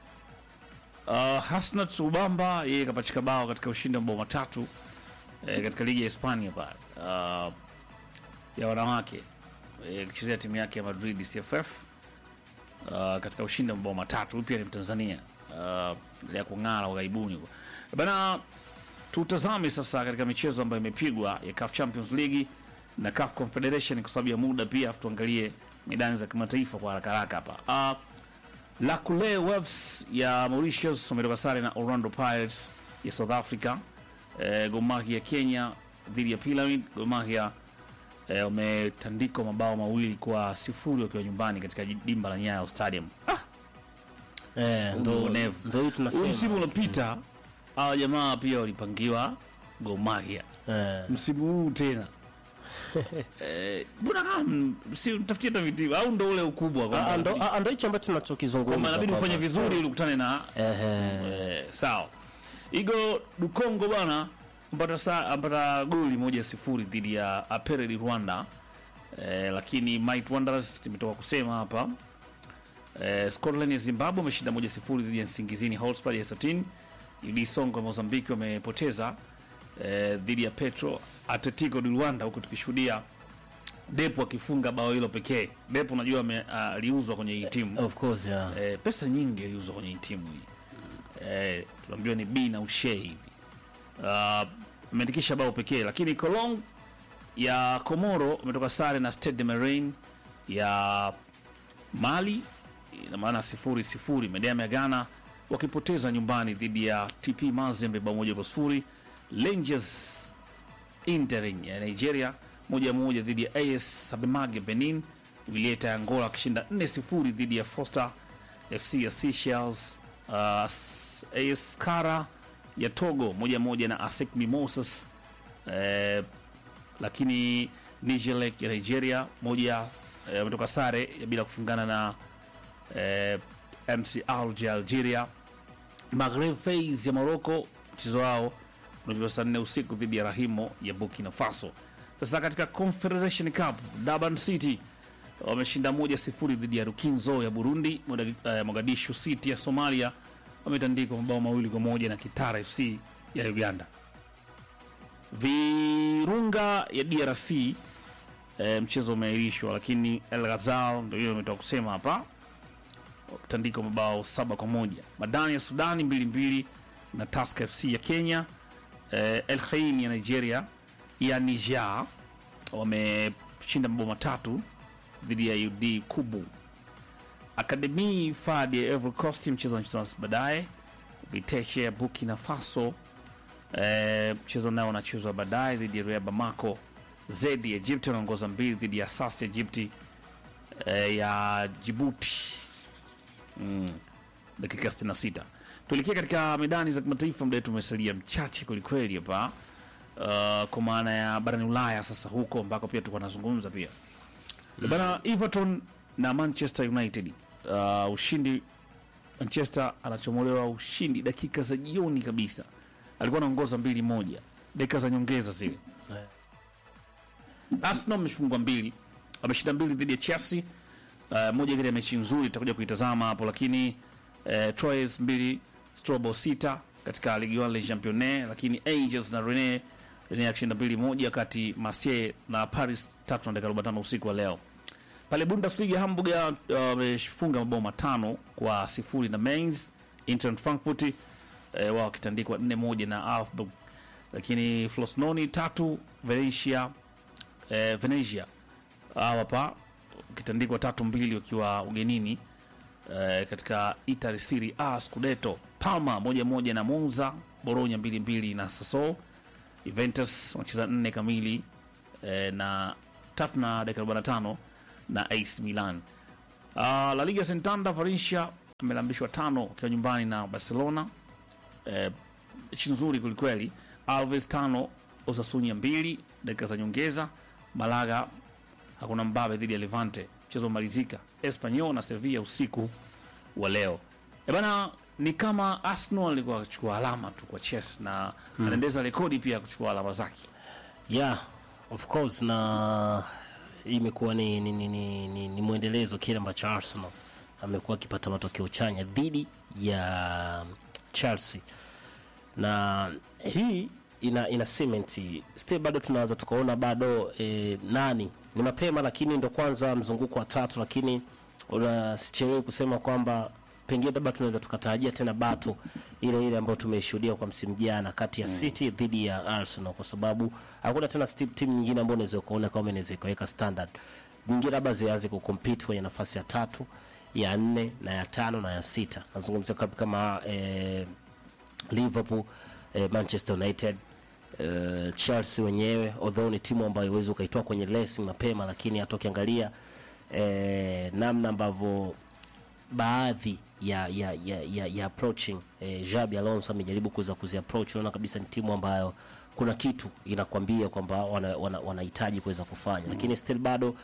uh, Hasnat Ubamba yeye kapachika bao katika ushindi wa mabao matatu eh, katika ligi ya Hispania pale uh, ya wanawake eh, kuchezea timu yake ya Madrid C F F uh, katika ushindi wa mabao matatu. Pia ni Mtanzania uh, ya kung'ara ughaibuni. Bana tutazame sasa katika michezo ambayo imepigwa ya C A F Champions League na C A F Confederation kwa sababu ya muda, pia tuangalie medani za kimataifa kwa haraka haraka hapa. Uh, Lakule Wolves ya Mauritius wametoka sare na Orlando Pirates ya South Africa. Eh, Gor Mahia ya Kenya dhidi ya Pyramid. Gor Mahia eh, wametandikwa mabao mawili kwa sifuri wakiwa nyumbani katika dimba la Nyayo Stadium. Ah, Eh, ndo ndo hiyo tunasema. Msimu uliopita hawa jamaa pia walipangiwa Gor Mahia. Eh. Msimu huu tena. Eh, bwana si mtafutie hata vitiba au ndo ule ukubwa kwa Ah, ndo ah, ndo hicho ambacho tunachokizungumza. kwa maana inabidi kwamba ufanye vizuri ili ukutane na Ehe. eh, sawa. Igo Dukongo bwana mpata saa mpata goli moja sifuri dhidi ya Apereli Rwanda. Eh, lakini Might Wanderers tumetoka kusema hapa. Eh, Scotland ya Zimbabwe wameshinda moja sifuri dhidi ya Nsingizini Hotspur ya Eswatini. U D Songo ya Mozambique wamepoteza eh, dhidi ya Petro Atletico di Rwanda, huku tukishuhudia Depo akifunga bao hilo pekee. Depo unajua aliuzwa uh, kwenye hii timu. Of course, yeah. Eh, pesa nyingi aliuzwa kwenye hii timu hii. Eh, tunaambiwa ni B na ushe hivi. Uh, ameandikisha bao pekee, lakini Colong ya Komoro umetoka sare na Stade de Marine ya Mali, ina maana sifuri sifuri. Mediam ya Ghana wakipoteza nyumbani dhidi ya T P Mazembe bao moja kwa sifuri. Rangers Intering ya Nigeria moja moja dhidi ya A S Sabemage Benin. Vilieta ya Angola wakishinda nne sifuri dhidi ya Foster F C ya Seychelles. Uh, A S Kara ya Togo moja moja na ASEC Mimosas. Eh, lakini Nigelec ya Nigeria moja wametoka eh, sare bila kufungana na eh, M C Alger Algeria. Maghreb Fez ya Morocco mchezo wao unavyo saa nne usiku dhidi ya Rahimo ya Burkina Faso. Sasa katika Confederation Cup, Durban City wameshinda moja sifuri dhidi ya Rukinzo ya Burundi. Mogadishu City ya Somalia wametandikwa mabao mawili kwa moja na Kitara F C ya Uganda. Virunga ya D R C e, mchezo umeahirishwa, lakini El Ghazal ndio hiyo nimetoka kusema hapa, wakitandikwa mabao saba kwa moja. Madani ya Sudani mbili mbili na Tusker F C ya Kenya. e, El Khain ya Nigeria ya Niger wameshinda mabao matatu dhidi ya U D Kubu. Academy Fad ya Ivory Coast mchezo unachezwa baadaye. Viteshe ya Burkina Faso eh, mchezo nao unachezwa baadaye dhidi ya Raja Bamako. Zedi ya Egypt wanaongoza mbili dhidi ya Sas ya Egypt eh, ya Djibouti. Mm, dakika sitini na sita. Tuelekea katika medani za kimataifa, muda wetu umesalia mchache kweli kweli hapa. Uh, kwa maana ya barani Ulaya sasa, huko ambako pia tulikuwa tunazungumza pia. Mm. Bana Everton na Manchester United. Uh, ushindi, Manchester anachomolewa ushindi dakika za jioni kabisa. Alikuwa anaongoza mbili moja. Dakika za nyongeza zile. Yeah. Arsenal amefungwa mbili. Ameshinda mbili dhidi ya Chelsea. Uh, moja ile mechi nzuri tutakuja kuitazama hapo, lakini uh, Troyes mbili, Strobo sita katika Ligue one Le Championnat, lakini Angels na Rennes Rennes akishinda mbili moja, kati Marseille na Paris tatu na dakika arobaini na tano usiku wa leo. Pale Bundesliga Hamburg wamefunga uh, mabao matano kwa sifuri na Mainz. Eintracht Frankfurt eh, wao kitandikwa nne moja na Augsburg. Lakini Frosinone tatu Venezia eh, Venezia hapa kitandikwa tatu mbili wakiwa ugenini eh, katika Italy Serie A Scudetto. Parma moja moja na Monza, Bologna mbili mbili na Sassuolo. Juventus wanacheza nne kamili eh, na tatu na dakika arobaini na tano na A C Milan. Uh, La Liga Santander Valencia amelambishwa tano kwa nyumbani na Barcelona. Eh, nzuri kulikweli. Alves tano Osasuna mbili dakika za nyongeza. Malaga hakuna mbabe dhidi ya Levante. Mchezo umalizika Espanyol na Sevilla usiku wa leo. E bana, ni kama Arsenal alikuwa kuchukua alama tu kwa Chelsea na hmm. anaendeza rekodi pia kuchukua alama zake. Yeah, of course, na imekuwa ni ni, ni, ni, ni, ni muendelezo kile ambacho Arsenal amekuwa akipata matokeo chanya dhidi ya Chelsea. Na hii ina ina cement still, bado tunaanza tukaona bado eh, nani ni mapema, lakini ndo kwanza mzunguko wa tatu, lakini unasichewe kusema kwamba pengine labda tunaweza tukatarajia tena bato ile ile ambayo tumeshuhudia kwa msimu jana kati ya City dhidi ya Arsenal, kwa sababu hakuna tena team nyingine ambayo unaweza kuona kama inaweza kuweka standard nyingine labda zianze kucompete kwenye nafasi ya tatu, ya nne na ya tano na ya sita. Nazungumzia kama eh, Liverpool, eh, Manchester United, uh, Chelsea wenyewe, although ni timu ambayo iweze ukaitoa kwenye racing mapema, lakini hata ukiangalia eh, namna ambavyo baadhi ya ya ya ya, ya approaching eh, Xabi Alonso amejaribu kuza kuzi approach, unaona kabisa ni timu ambayo kuna kitu inakwambia kwamba wanahitaji wana, wana kuweza kufanya, mm. lakini still bado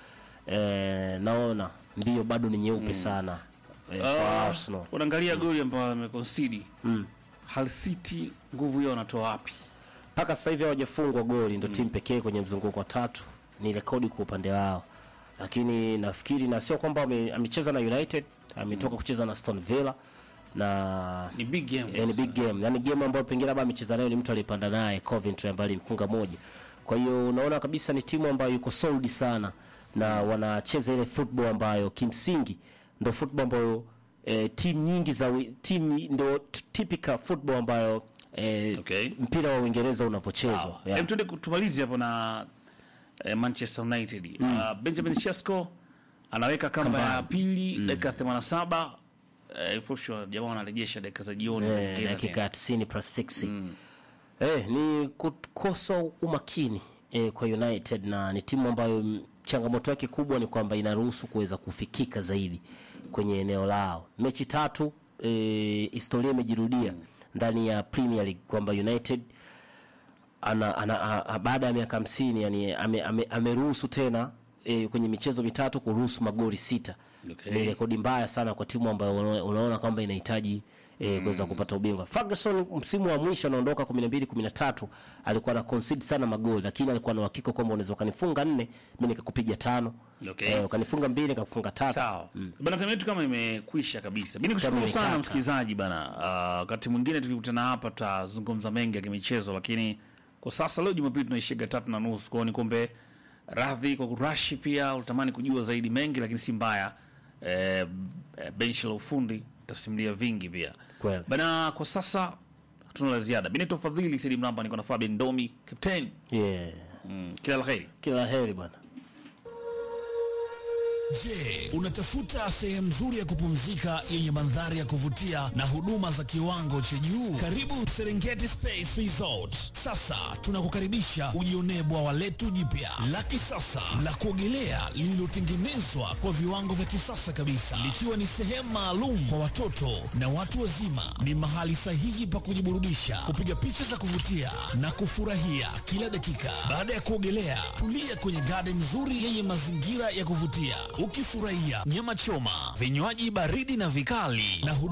eh, naona mbio bado ni nyeupe mm. sana eh, uh, kwa Arsenal. Unaangalia mm. goli ambayo ameconcede mm. Hull City, nguvu hiyo wanatoa wapi? Paka sasa hivi hawajafungwa goli, ndio mm. timu pekee kwenye mzunguko wa tatu, ni rekodi kwa upande wao. Lakini nafikiri na sio kwamba amecheza na United, ametoka mm. kucheza na Aston Villa na ni big game. Eh, ni big game. Yani game ambayo pengine labda amecheza nayo ni mtu alipanda naye Coventry ambaye alimfunga moja. Kwa hiyo unaona kabisa ni timu ambayo iko solid sana na wanacheza ile football ambayo kimsingi ndio football ambayo eh, timu nyingi za timu ndio typical football ambayo eh, okay. mpira wa Uingereza unavyochezwa. Yeah. Hem, tuende kutumalizi hapo na eh, Manchester United. Mm. Uh, Benjamin Sesko anaweka kamba ya pili mm. dakika themanini na saba. Eh, Fusho jamaa anarejesha dakika za jioni eh, dakika tisini plus six. Mm. Eh, ni kukosa umakini eh, kwa United, na ni timu ambayo changamoto yake kubwa ni kwamba inaruhusu kuweza kufikika zaidi kwenye eneo lao. Mechi tatu eh, historia imejirudia mm. ndani ya Premier League kwamba United ana, ana, ana baada ya miaka hamsini yani ameruhusu ame, ame tena e, kwenye michezo mitatu kuruhusu magoli sita. Okay. Ni rekodi mbaya sana kwa timu ambayo unaona kwamba inahitaji e, kuweza kupata ubingwa. Ferguson msimu wa mwisho anaondoka kumi na mbili kumi na tatu alikuwa na concede sana magoli, lakini alikuwa na uhakika kwamba unaweza kanifunga nne mimi nikakupiga tano. Okay. E, ukanifunga mbili nikakufunga tatu. Sawa. Mm. Bana, time yetu kama imekwisha kabisa. Mimi nikushukuru sana msikilizaji bana. Wakati uh, mwingine tukikutana hapa tutazungumza mengi ya kimichezo, lakini kwa sasa leo Jumapili tunaishia tatu na nusu. Kwa ni kombe radhi kwa kurashi, pia utamani kujua zaidi mengi, lakini si mbaya. Eh, benchi la ufundi tasimulia vingi pia. Kweli. Bana, kwa sasa hatuna la ziada. Benito Fadhili Saidi Mramba, niko na Fabian Domi, captain. Yeah. Mm, kila laheri. Kila laheri bwana. Je, unatafuta sehemu nzuri ya kupumzika yenye mandhari ya kuvutia na huduma za kiwango cha juu? Karibu Serengeti Space Resort. Sasa tunakukaribisha ujionee bwawa letu jipya la kisasa la kuogelea lililotengenezwa kwa viwango vya kisasa kabisa, likiwa ni sehemu maalum kwa watoto na watu wazima. Ni mahali sahihi pa kujiburudisha, kupiga picha za kuvutia na kufurahia kila dakika. Baada ya kuogelea, tulia kwenye garden nzuri yenye mazingira ya kuvutia, ukifurahia nyama choma, vinywaji baridi na vikali na